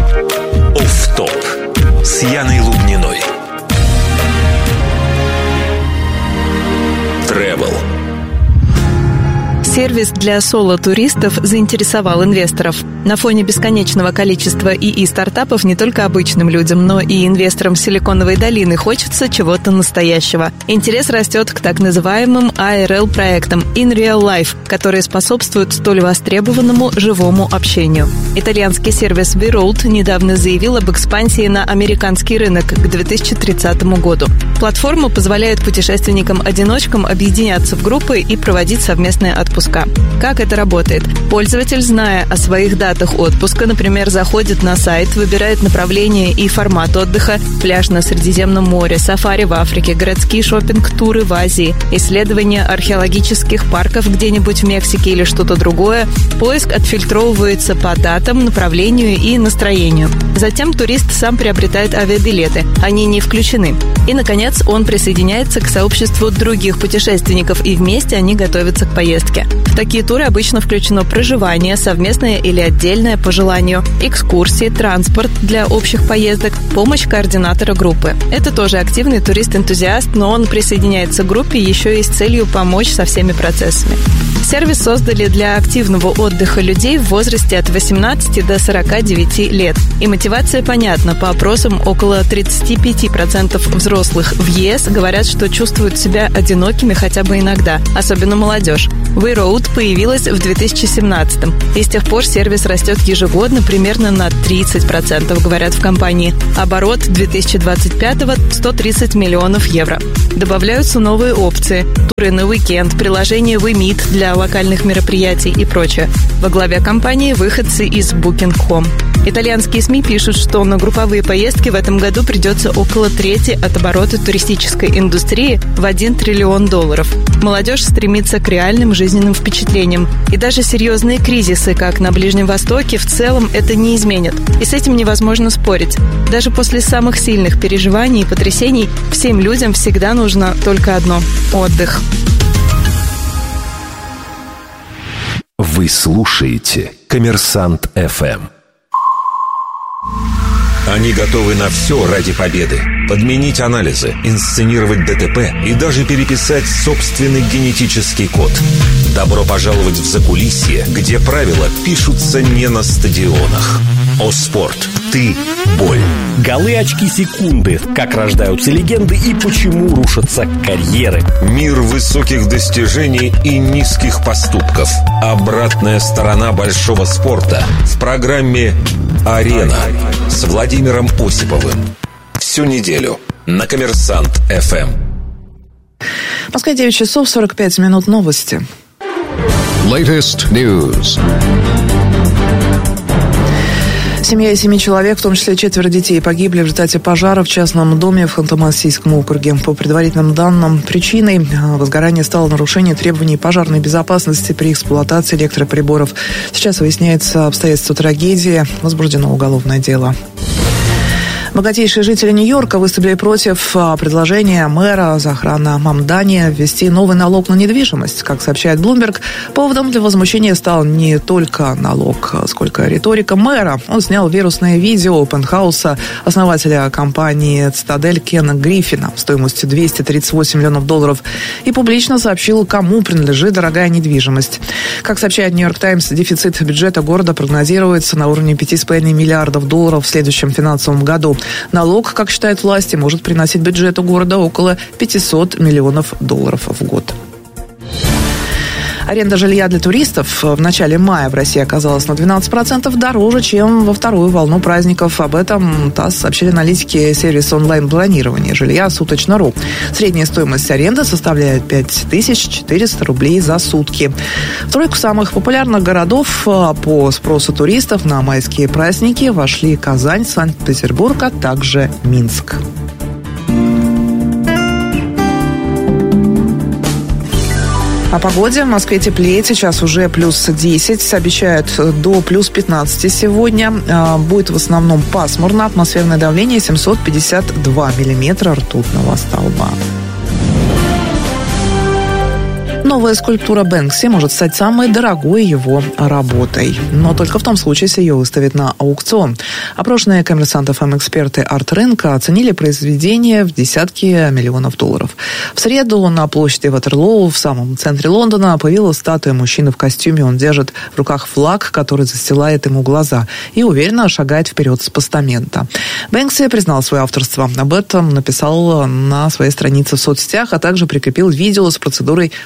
Speaker 2: Офф-топ с Яной Лубниной. Travel.
Speaker 7: Сервис для соло-туристов заинтересовал инвесторов. На фоне бесконечного количества ИИ-стартапов не только обычным людям, но и инвесторам Силиконовой долины хочется чего-то настоящего. Интерес растет к так называемым ARL-проектам In Real Life, которые способствуют столь востребованному живому общению. Итальянский сервис WeRoad недавно заявил об экспансии на американский рынок к 2030 году. Платформа позволяет путешественникам-одиночкам объединяться в группы и проводить совместные отпуска.
Speaker 3: отпуска. Как это работает? Пользователь, зная о своих датах отпуска, например, заходит на сайт, выбирает направление и формат отдыха, пляж на Средиземном море, сафари в Африке, городские шопинг-туры в Азии, исследование археологических парков где-нибудь в Мексике или что-то другое. Поиск отфильтровывается по датам, направлению и настроению. Затем турист сам приобретает авиабилеты. Они не включены. И, наконец, он присоединяется к сообществу других путешественников, и вместе они готовятся к поездке. В такие туры обычно включено проживание, совместное или отдельное по желанию, экскурсии, транспорт для общих поездок, помощь координатора группы. Это тоже активный турист-энтузиаст, но он присоединяется к группе еще и с целью помочь со всеми процессами. Сервис создали для активного отдыха людей в возрасте от 18 до 49 лет. И мотивация понятна. По опросам около 35% взрослых в ЕС говорят, что чувствуют себя одинокими хотя бы иногда, особенно молодежь. WeRoad появилась в 2017-м. И с тех пор сервис растет ежегодно примерно на 30%, говорят в компании. Оборот 2025-го – 130 миллионов евро. Добавляются новые опции. Туры на уикенд, приложение WeMeet для локальных мероприятий и прочее. Во главе компании выходцы из Booking.com. Итальянские СМИ пишут, что на групповые поездки в этом году придется около трети от оборота туристической индустрии в $1 триллион. Молодежь стремится к реальным жизненным впечатлениям. И даже серьезные кризисы, как на Ближнем Востоке, в целом это не изменит. И с этим невозможно спорить. Даже после самых сильных переживаний и потрясений всем людям всегда нужно только одно – отдых.
Speaker 2: Вы слушаете «Коммерсант ФМ». Они готовы на все ради победы. Подменить анализы, инсценировать ДТП и даже переписать собственный генетический код. Добро пожаловать в закулисье, где правила пишутся не на стадионах. О-спорт. Ты – боль.
Speaker 18: Голы, очки, секунды. Как рождаются легенды и почему рушатся карьеры.
Speaker 2: Мир высоких достижений и низких поступков. Обратная сторона большого спорта в программе «Арена» с Владимиром Осиповым. Всю неделю на «Коммерсант ФМ».
Speaker 1: В Москве 9 часов 45 минут. Новости.
Speaker 8: Latest News.
Speaker 1: Семья из 7 человек, в том числе 4 детей, погибли в результате пожара в частном доме в Ханты-Мансийском округе. По предварительным данным, причиной возгорания стало нарушение требований пожарной безопасности при эксплуатации электроприборов. Сейчас выясняется обстоятельства трагедии. Возбуждено уголовное дело. Богатейшие жители Нью-Йорка выступили против предложения мэра Захрана Мамдани ввести новый налог на недвижимость. Как сообщает Bloomberg, поводом для возмущения стал не только налог, сколько риторика мэра. Он снял вирусное видео пентхауса основателя компании «Цитадель» Кена Гриффина стоимостью $238 миллионов и публично сообщил, кому принадлежит дорогая недвижимость. Как сообщает «Нью-Йорк Таймс», дефицит бюджета города прогнозируется на уровне $5,5 миллиардов в следующем финансовом году. Налог, как считают власти, может приносить бюджету города около $500 миллионов в год. Аренда жилья для туристов в начале мая в России оказалась на 12% дороже, чем во вторую волну праздников. Об этом ТАСС сообщили аналитики сервиса онлайн-бронирования жилья «Суточно.ру». Средняя стоимость аренды составляет 5400 рублей за сутки. В тройку самых популярных городов по спросу туристов на майские праздники вошли Казань, Санкт-Петербург, а также Минск. О погоде. В Москве теплее, сейчас уже плюс 10, обещают до плюс 15 сегодня. Будет в основном пасмурно, атмосферное давление 752 миллиметра ртутного столба. Новая скульптура Бэнкси может стать самой дорогой его работой. Но только в том случае, если ее выставят на аукцион. Опрошенные «Коммерсант ФМ» эксперты арт-рынка оценили произведение в десятки миллионов долларов. В среду на площади Ватерлоу в самом центре Лондона появилась статуя мужчины в костюме. Он держит в руках флаг, который застилает ему глаза, и уверенно шагает вперед с постамента. Бэнкси признал свое авторство. Об этом написал на своей странице в соцсетях, а также прикрепил видео с процедурой установки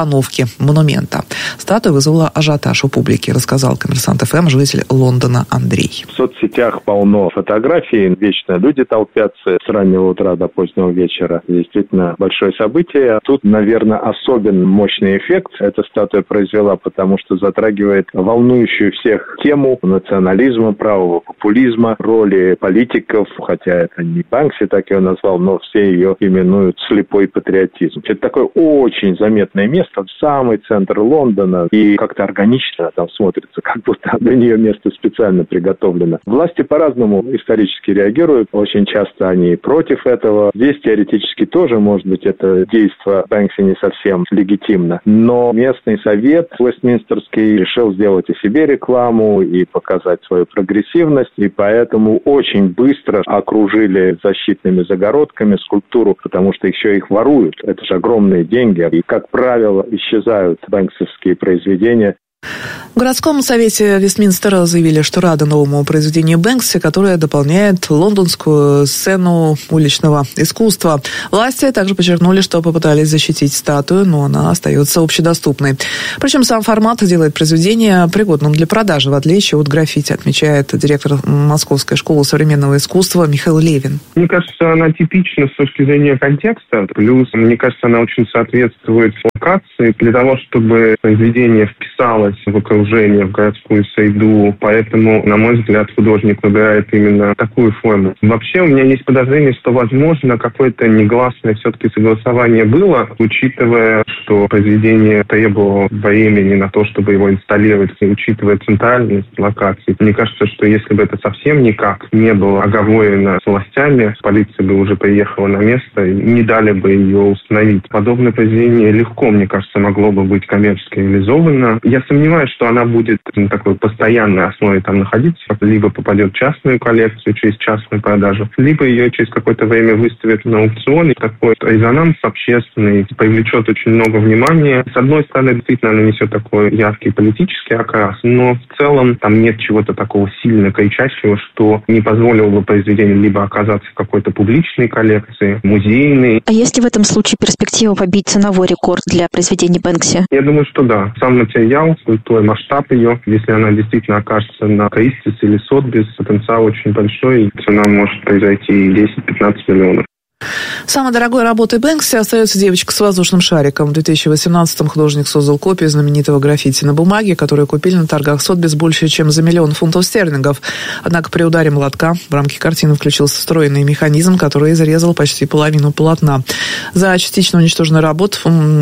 Speaker 1: установки монумента. Статуя вызвала ажиотаж у публики, рассказал «Коммерсант ФМ» житель Лондона Андрей.
Speaker 4: В соцсетях полно фотографий, вечно люди толпятся с раннего утра до позднего вечера. Действительно большое событие. Тут, наверное, особенно мощный эффект эта статуя произвела, потому что затрагивает волнующую всех тему национализма, правого популизма, роли политиков, хотя это не Банкси так его назвал, но все ее именуют слепой патриотизм. Это такое очень заметное место, самый центр Лондона, и как-то органично там смотрится, как будто для нее место специально приготовлено. Власти по-разному исторически реагируют, очень часто они против этого. Здесь теоретически тоже, может быть, это действие Банкси не совсем легитимно, но местный совет Вестминстерский решил сделать и себе рекламу, и показать свою прогрессивность, и поэтому очень быстро окружили защитными загородками скульптуру, потому что еще их воруют. Это же огромные деньги, и, как правило, исчезают банксовские произведения.
Speaker 1: В городском совете Вестминстера заявили, что рады новому произведению Бэнкси, которое дополняет лондонскую сцену уличного искусства. Власти также подчеркнули, что попытались защитить статую, но она остается общедоступной. Причем сам формат делает произведение пригодным для продажи, в отличие от граффити, отмечает директор Московской школы современного искусства Михаил Левин.
Speaker 5: Мне кажется, она типична с точки зрения контекста. Плюс, мне кажется, она очень соответствует локации для того, чтобы произведение вписалось в окружение, в городскую среду. Поэтому, на мой взгляд, художник выбирает именно такую форму. Вообще, у меня есть подозрение, что, возможно, какое-то негласное все-таки согласование было, учитывая, что произведение требовало времени на то, чтобы его инсталлировать, и учитывая центральность локации. Мне кажется, что если бы это совсем никак не было оговорено с властями, полиция бы уже приехала на место и не дали бы ее установить. Подобное произведение легко, мне кажется, могло бы быть коммерчески реализовано. Я сомневаюсь, что она будет на такой постоянной основе там находиться, либо попадет в частную коллекцию через частную продажу, либо ее через какое-то время выставят на аукционе. Такой резонанс общественный привлечет очень много внимания. С одной стороны, действительно, она несет такой яркий политический окрас, но в целом там нет чего-то такого сильно кричащего, что не позволило бы произведению либо оказаться в какой-то публичной коллекции, музейной.
Speaker 10: А есть ли в этом случае перспектива побить ценовой рекорд для произведений Бэнкси?
Speaker 5: Я думаю, что да. Сам материал, культура, масштаб ее, если она действительно окажется на Кристис или Сотбис, потенциал очень большой, и цена может произойти 10-15 миллионов.
Speaker 1: Самой дорогой работой Бэнкси остается девочка с воздушным шариком. В 2018-м художник создал копию знаменитого граффити на бумаге, которую купили на торгах Сотбис больше, чем за 1 000 000 фунтов стерлингов. Однако при ударе молотка в рамки картины включился встроенный механизм, который изрезал почти половину полотна. За частично уничтоженную работу,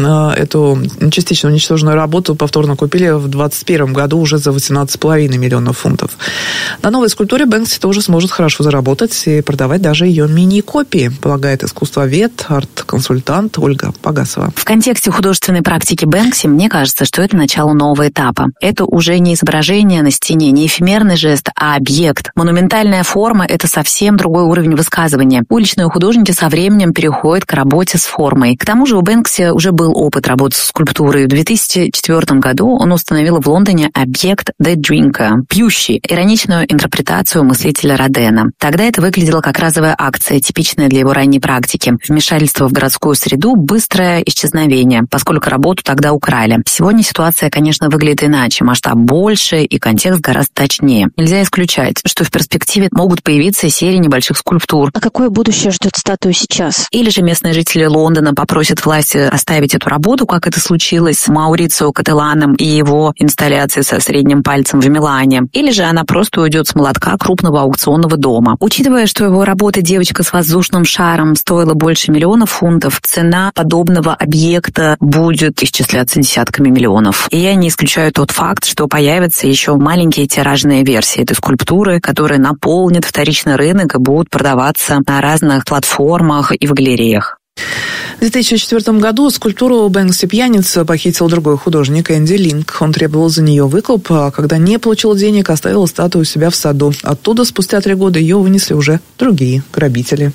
Speaker 1: эту частично уничтоженную работу повторно купили в 2021 году уже за 18,5 миллионов фунтов. На новой скульптуре Бэнкси тоже сможет хорошо заработать и продавать даже ее мини-копии, полагает искусствовед, арт-консультант Ольга Погасова.
Speaker 9: В контексте художественной практики Бэнкси мне кажется, что это начало нового этапа. Это уже не изображение на стене, не эфемерный жест, а объект. Монументальная форма – это совсем другой уровень высказывания. Уличные художники со временем переходят к работе с формой. К тому же у Бэнкси уже был опыт работы с скульптурой. В 2004 году он установил в Лондоне объект «The Drinker» – пьющий, ироничную интерпретацию мыслителя Родена. Тогда это выглядело как разовая акция, типичная для его ранней практики. Вмешательство в городскую среду, быстрое исчезновение, поскольку работу тогда украли. Сегодня ситуация, конечно, выглядит иначе. Масштаб больше и контекст гораздо точнее. Нельзя исключать, что в перспективе могут появиться серии небольших скульптур.
Speaker 10: А какое будущее ждет статую сейчас?
Speaker 9: Или же местные жители Лондона попросят власти оставить эту работу, как это случилось с Маурицио Кателланом и его инсталляцией со средним пальцем в Милане. Или же она просто уйдет с молотка крупного аукционного дома. Учитывая, что его работа «Девочка с воздушным шаром» стоила больше 1 000 000 фунтов, цена подобного объекта будет исчисляться десятками миллионов. И я не исключаю тот факт, что появятся еще маленькие тиражные версии этой скульптуры, которые наполнят вторичный рынок и будут продаваться на разных платформах и в галереях.
Speaker 1: В 2004 году скульптуру Бэнкси «Пьяница» похитил другой художник Энди Линк. Он требовал за нее выкуп, а когда не получил денег, оставил статую у себя в саду. Оттуда спустя 3 года ее вынесли уже другие грабители.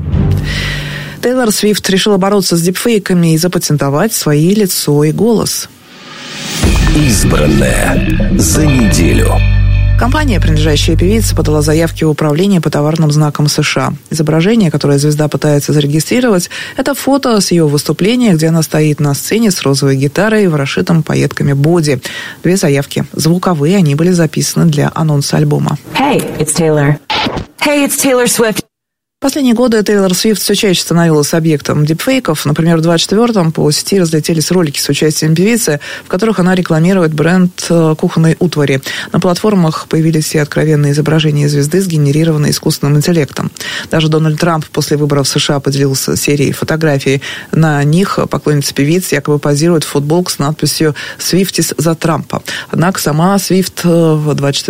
Speaker 1: Тейлор Свифт решила бороться с дипфейками и запатентовать свои лицо и голос.
Speaker 2: Избранное за неделю.
Speaker 1: Компания, принадлежащая певице, подала заявки в управление по товарным знакам США. Изображение, которое звезда пытается зарегистрировать, это фото с ее выступления, где она стоит на сцене с розовой гитарой в расшитом пайетками боди. 2 заявки. Звуковые, они были записаны для анонса альбома.
Speaker 11: Hey, it's Taylor. Hey, it's Taylor Swift.
Speaker 1: Последние годы Тейлор Свифт все чаще становилась объектом дипфейков. Например, в 24-м по сети разлетелись ролики с участием певицы, в которых она рекламирует бренд кухонной утвари. На платформах появились и откровенные изображения звезды, сгенерированные искусственным интеллектом. Даже Дональд Трамп после выборов в США поделился серией фотографий. На них поклонница певицы якобы позирует в футболку с надписью «Свифтис за Трампа». Однако сама Свифт в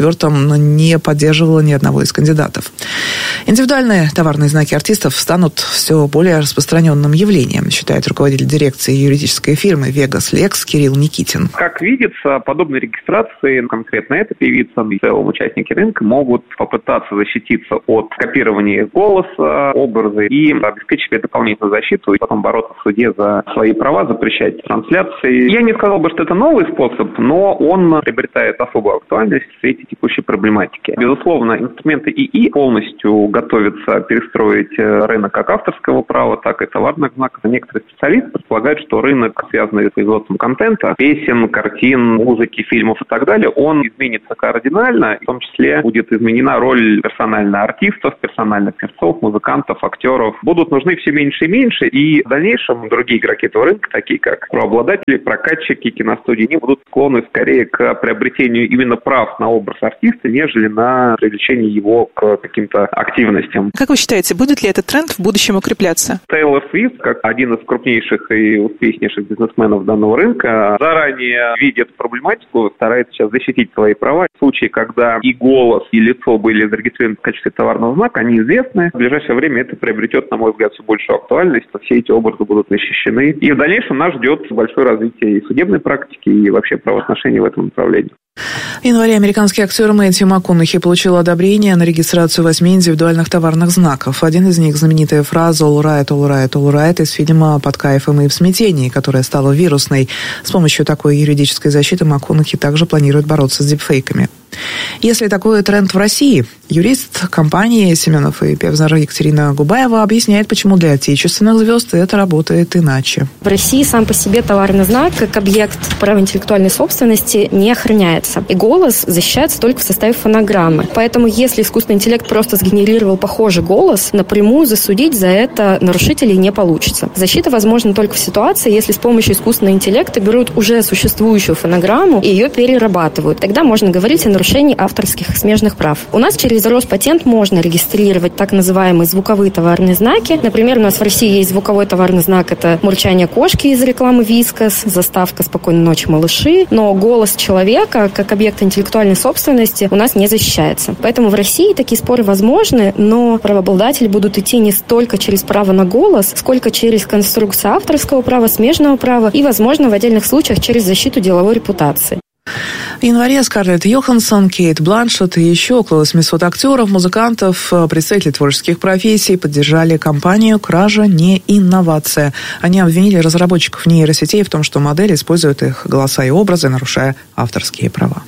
Speaker 1: 24-м не поддерживала ни одного из кандидатов. Индивидуальные товарные знаки артистов станут все более распространенным явлением, считает руководитель дирекции юридической фирмы «Вегас Лекс» Кирилл Никитин.
Speaker 13: Как видится, подобные регистрации, конкретно эта певица и в целом участники рынка могут попытаться защититься от копирования голоса, образа и обеспечить себе дополнительную защиту и потом бороться в суде за свои права, запрещать трансляции. Я не сказал бы, что это новый способ, но он приобретает особую актуальность в свете текущей проблематики. Безусловно, инструменты ИИ полностью готовятся перестроить рынок как авторского права, так и товарных знаков. Некоторые специалисты предполагают, что рынок, связанный с производством контента, песен, картин, музыки, фильмов и так далее, он изменится кардинально. В том числе будет изменена роль персональных артистов, персональных певцов, музыкантов, актеров. Будут нужны все меньше и меньше. И в дальнейшем другие игроки этого рынка, такие как правообладатели, прокатчики, киностудии, они будут склонны скорее к приобретению именно прав на образ артиста, нежели на привлечение его к каким-то активностям.
Speaker 7: Как вы считаете, будет ли этот тренд в будущем укрепляться?
Speaker 13: Тейлор Свифт, как один из крупнейших и успешнейших бизнесменов данного рынка, заранее видя эту проблематику, старается сейчас защитить свои права. В случае, когда и голос, и лицо были зарегистрированы в качестве товарного знака, они известны. В ближайшее время это приобретет, на мой взгляд, все большую актуальность. Все эти образы будут защищены. И в дальнейшем нас ждет большое развитие и судебной практики, и вообще правоотношений в этом направлении.
Speaker 1: В январе американский актер Мэтью МакКонахи получил одобрение на регистрацию 8 индивидуальных товарных знаков. Один из них – знаменитая фраза «All right, all right, all right» из фильма «Под кайфом и в смятении», которая стала вирусной. С помощью такой юридической защиты МакКонахи также планирует бороться с дипфейками. Если такой тренд в России, юрист компании «Семенов и Певзнер» Екатерина Губаева объясняет, почему для отечественных звезд это работает иначе.
Speaker 14: В России сам по себе товарный знак, как объект права интеллектуальной собственности, не охраняется. И голос защищается только в составе фонограммы. Поэтому, если искусственный интеллект просто сгенерировал похожий голос, напрямую засудить за это нарушителей не получится. Защита возможна только в ситуации, если с помощью искусственного интеллекта берут уже существующую фонограмму и ее перерабатывают. Тогда можно говорить о нарушении авторских и смежных прав. У нас через Роспатент можно регистрировать так называемые звуковые товарные знаки. Например, у нас в России есть звуковой товарный знак, это мурчание кошки из рекламы Вискас, заставка «Спокойной ночи, малыши». Но голос человека, как объект интеллектуальной собственности, у нас не защищается. Поэтому в России такие споры возможны, но правообладатели будут идти не столько через право на голос, сколько через конструкцию авторского права, смежного права и, возможно, в отдельных случаях через защиту деловой репутации.
Speaker 1: В январе Скарлетт Йоханссон, Кейт Бланшетт и еще около 800 актеров, музыкантов, представителей творческих профессий поддержали кампанию «Кража не инновация». Они обвинили разработчиков нейросетей в том, что модели используют их голоса и образы, нарушая авторские права.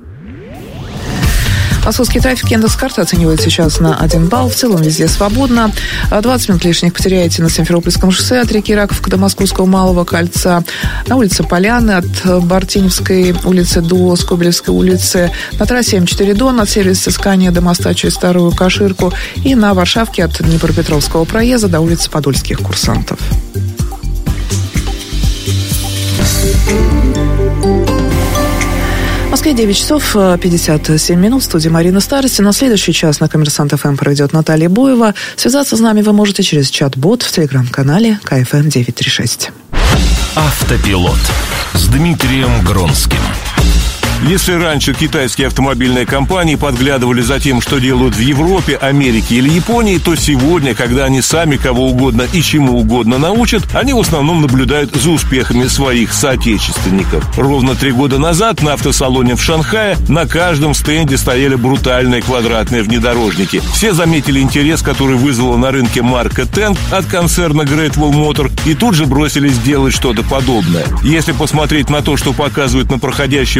Speaker 1: Московский трафик Яндекс.Карта оценивает сейчас на 1 балл. В целом везде свободно. 20 минут лишних потеряете на Симферопольском шоссе от реки Раковка до Московского Малого кольца. На улице Поляны от Бартеневской улицы до Скобелевской улицы. На трассе М4 Дон от сервиса Искания до моста через Старую Каширку. И на Варшавке от Днепропетровского проезда до улицы Подольских курсантов. В Москве 9 часов 57 минут. В студии Марина Старостина. Следующий час на Коммерсант ФМ проведет Наталья Боева. Связаться с нами вы можете через чат-бот в телеграм-канале КФМ 936.
Speaker 2: Автопилот с Дмитрием Гронским.
Speaker 24: Если раньше китайские автомобильные компании подглядывали за тем, что делают в Европе, Америке или Японии, то сегодня, когда они сами кого угодно и чему угодно научат, они в основном наблюдают за успехами своих соотечественников. Ровно 3 года назад на автосалоне в Шанхае на каждом стенде стояли брутальные квадратные внедорожники. Все заметили интерес, который вызвала на рынке марка Tank от концерна Great Wall Motor, и тут же бросились делать что-то подобное. Если посмотреть на то, что показывают на проходящей в эти дни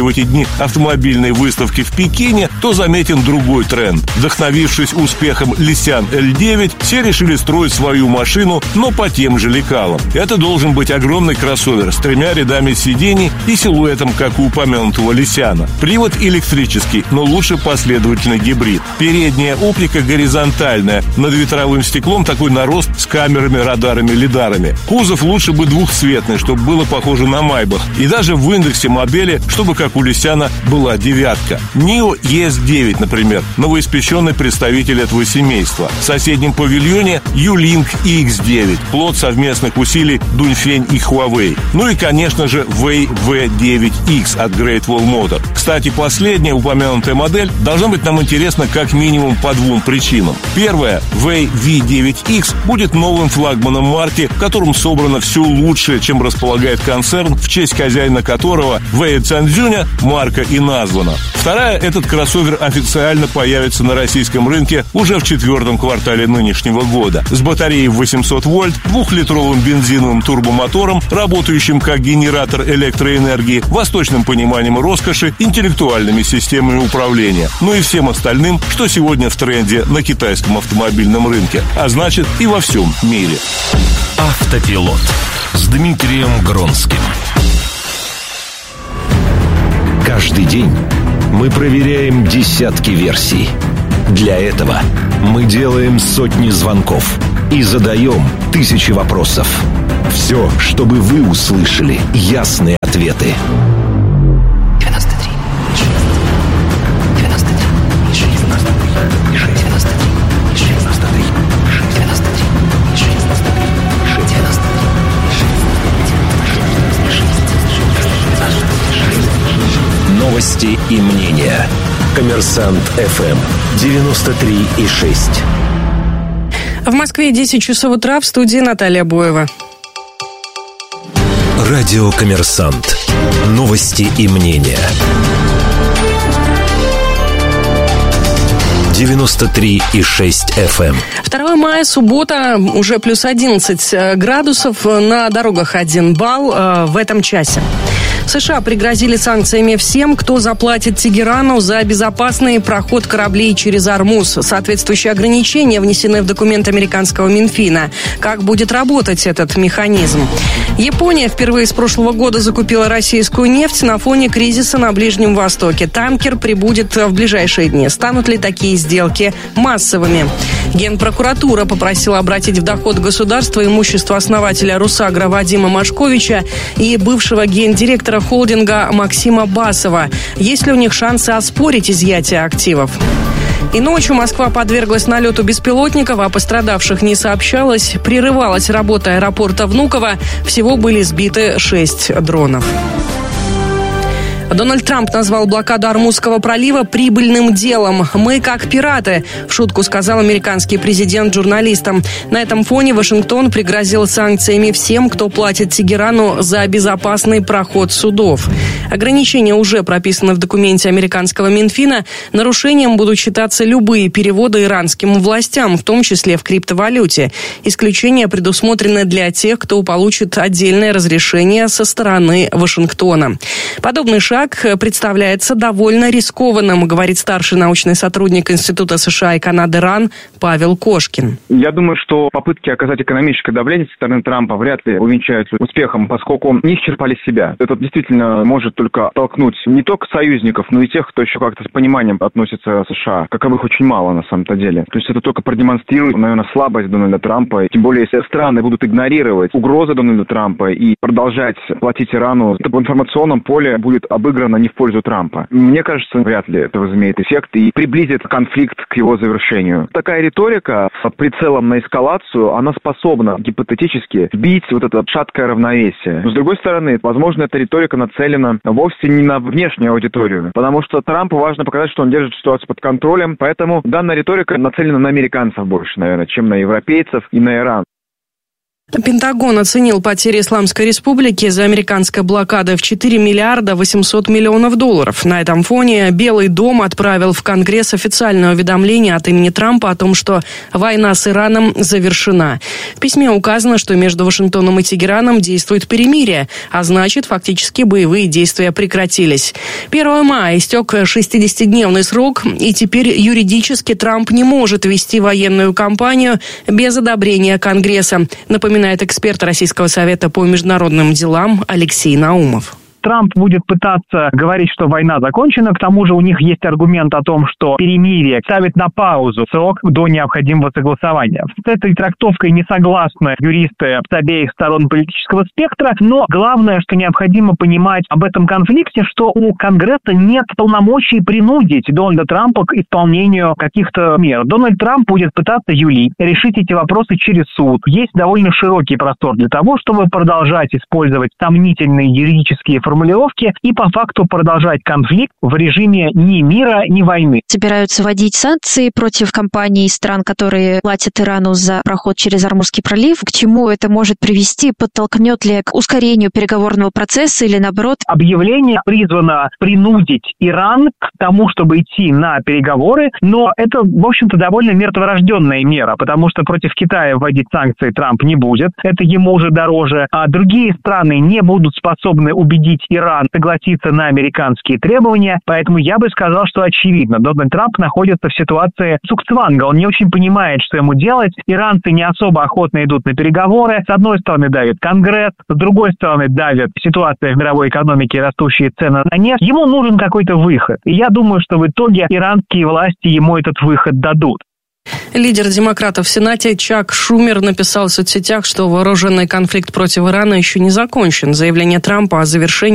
Speaker 24: автомобильной выставки в Пекине, то заметен другой тренд. Вдохновившись успехом Lysian L9, все решили строить свою машину, но по тем же лекалам. Это должен быть огромный кроссовер с 3 рядами сидений и силуэтом, как у упомянутого Lysian. Привод электрический, но лучше последовательный гибрид. Передняя оптика горизонтальная, над ветровым стеклом такой нарост с камерами, радарами, лидарами. Кузов лучше бы двухцветный, чтобы было похоже на Майбах. И даже в индексе модели, чтобы как у Lysian была 9. NIO ES9, например, новоиспеченный представитель этого семейства. В соседнем павильоне U-Link EX9, плод совместных усилий Дуньфень и Huawei. Ну и, конечно же, Wei V9X от Great Wall Motor. Кстати, последняя упомянутая модель должна быть нам интересна как минимум по 2 причинам. Первая, Wei V9X будет новым флагманом марки, в котором собрано все лучшее, чем располагает концерн, в честь хозяина которого Wei Цзянзюня марка и названа. Вторая, этот кроссовер официально появится на российском рынке уже в 4 квартале нынешнего года. С батареей в 800 вольт, 2-литровым бензиновым турбомотором, работающим как генератор электроэнергии, восточным пониманием роскоши, интеллектуальными системами управления, ну и всем остальным, что сегодня в тренде на китайском автомобильном рынке, а значит и во всем мире.
Speaker 2: Автопилот с Дмитрием Гронским. Каждый день мы проверяем десятки версий. Для этого мы делаем сотни звонков и задаем тысячи вопросов. Все, чтобы вы услышали ясные ответы. 93,6. Новости и мнения. Коммерсант ФМ 93,6.
Speaker 6: В Москве 10 часов утра, в студии Наталья Боева.
Speaker 2: Радио «Коммерсант». Новости и мнения. 93,6 FM.
Speaker 6: 2 мая, суббота, уже плюс 11 градусов, на дорогах 1 балл в этом часе. США пригрозили санкциями всем, кто заплатит Тегерану за безопасный проход кораблей через Ормуз. Соответствующие ограничения внесены в документ американского Минфина. Как будет работать этот механизм? Япония впервые с прошлого года закупила российскую нефть на фоне кризиса на Ближнем Востоке. Танкер прибудет в ближайшие дни. Станут ли такие сделки массовыми? Генпрокуратура попросила обратить в доход государства имущество основателя Русагра Вадима Машковича и бывшего гендиректора холдинга Максима Басова. Есть ли у них шансы оспорить изъятие активов? И ночью Москва подверглась налету беспилотников, а пострадавших не сообщалось. Прерывалась работа аэропорта Внуково. Всего были сбиты 6 дронов. Дональд Трамп назвал блокаду Ормузского пролива прибыльным делом. «Мы как пираты», — в шутку сказал американский президент журналистам. На этом фоне Вашингтон пригрозил санкциями всем, кто платит Тегерану за безопасный проход судов. Ограничения уже прописаны в документе американского Минфина. Нарушением будут считаться любые переводы иранским властям, в том числе в криптовалюте. Исключения предусмотрены для тех, кто получит отдельное разрешение со стороны Вашингтона. Подобный шаг представляется довольно рискованным, говорит старший научный сотрудник Института США и Канады РАН Павел Кошкин.
Speaker 12: Я думаю, что попытки оказать экономическое давление со стороны Трампа вряд ли увенчаются успехом, поскольку не исчерпали себя. Это действительно может только толкнуть не только союзников, но и тех, кто еще как-то с пониманием относится к США. Каковых очень мало на самом-то деле. То есть это только продемонстрирует, наверное, слабость Дональда Трампа. Тем более, если страны будут игнорировать угрозы Дональда Трампа и продолжать платить Ирану, это в информационном поле будет обыграно не в пользу Трампа. Мне кажется, вряд ли это возымеет эффект и приблизит конфликт к его завершению. Такая риторика с прицелом на эскалацию, она способна гипотетически сбить вот это шаткое равновесие. Но с другой стороны, возможно, эта риторика нацелена вовсе не на внешнюю аудиторию, потому что Трампу важно показать, что он держит ситуацию под контролем, поэтому данная риторика нацелена на американцев больше, наверное, чем на европейцев и на Иран.
Speaker 6: Пентагон оценил потери Исламской Республики из-за американской блокады в 4 миллиарда 800 миллионов долларов. На этом фоне Белый дом отправил в Конгресс официальное уведомление от имени Трампа о том, что война с Ираном завершена. В письме указано, что между Вашингтоном и Тегераном действует перемирие, а значит, фактически боевые действия прекратились. 1 мая истек 60-дневный срок, и теперь юридически Трамп не может вести военную кампанию без одобрения Конгресса, напоминает эксперт Российского совета по международным делам Алексей Наумов.
Speaker 15: Трамп будет пытаться говорить, что война закончена. К тому же у них есть аргумент о том, что перемирие ставит на паузу срок до необходимого согласования. С этой трактовкой не согласны юристы с обеих сторон политического спектра, но главное, что необходимо понимать об этом конфликте, что у Конгресса нет полномочий принудить Дональда Трампа к исполнению каких-то мер. Дональд Трамп будет пытаться юлить, решить эти вопросы через суд. Есть довольно широкий простор для того, чтобы продолжать использовать сомнительные юридические формулировки и по факту продолжать конфликт в режиме ни мира, ни войны.
Speaker 10: Собираются вводить санкции против компаний и стран, которые платят Ирану за проход через Ормузский пролив. К чему это может привести? Подтолкнет ли к ускорению переговорного процесса или наоборот?
Speaker 15: Объявление призвано принудить Иран к тому, чтобы идти на переговоры, но это, в общем-то, довольно мертворожденная мера, потому что против Китая вводить санкции Трамп не будет. Это ему уже дороже. А другие страны не будут способны убедить Иран согласиться на американские требования, поэтому я бы сказал, что очевидно, Дональд Трамп находится в ситуации цугцванга, он не очень понимает, что ему делать, иранцы не особо охотно идут на переговоры, с одной стороны давит Конгресс, с другой стороны давит ситуация в мировой экономике, растущие цены на нефть, ему нужен какой-то выход, и я думаю, что в итоге иранские власти ему этот выход дадут.
Speaker 6: Лидер демократов в Сенате Чак Шумер написал в соцсетях, что вооруженный конфликт против Ирана еще не закончен. Заявление Трампа о завершении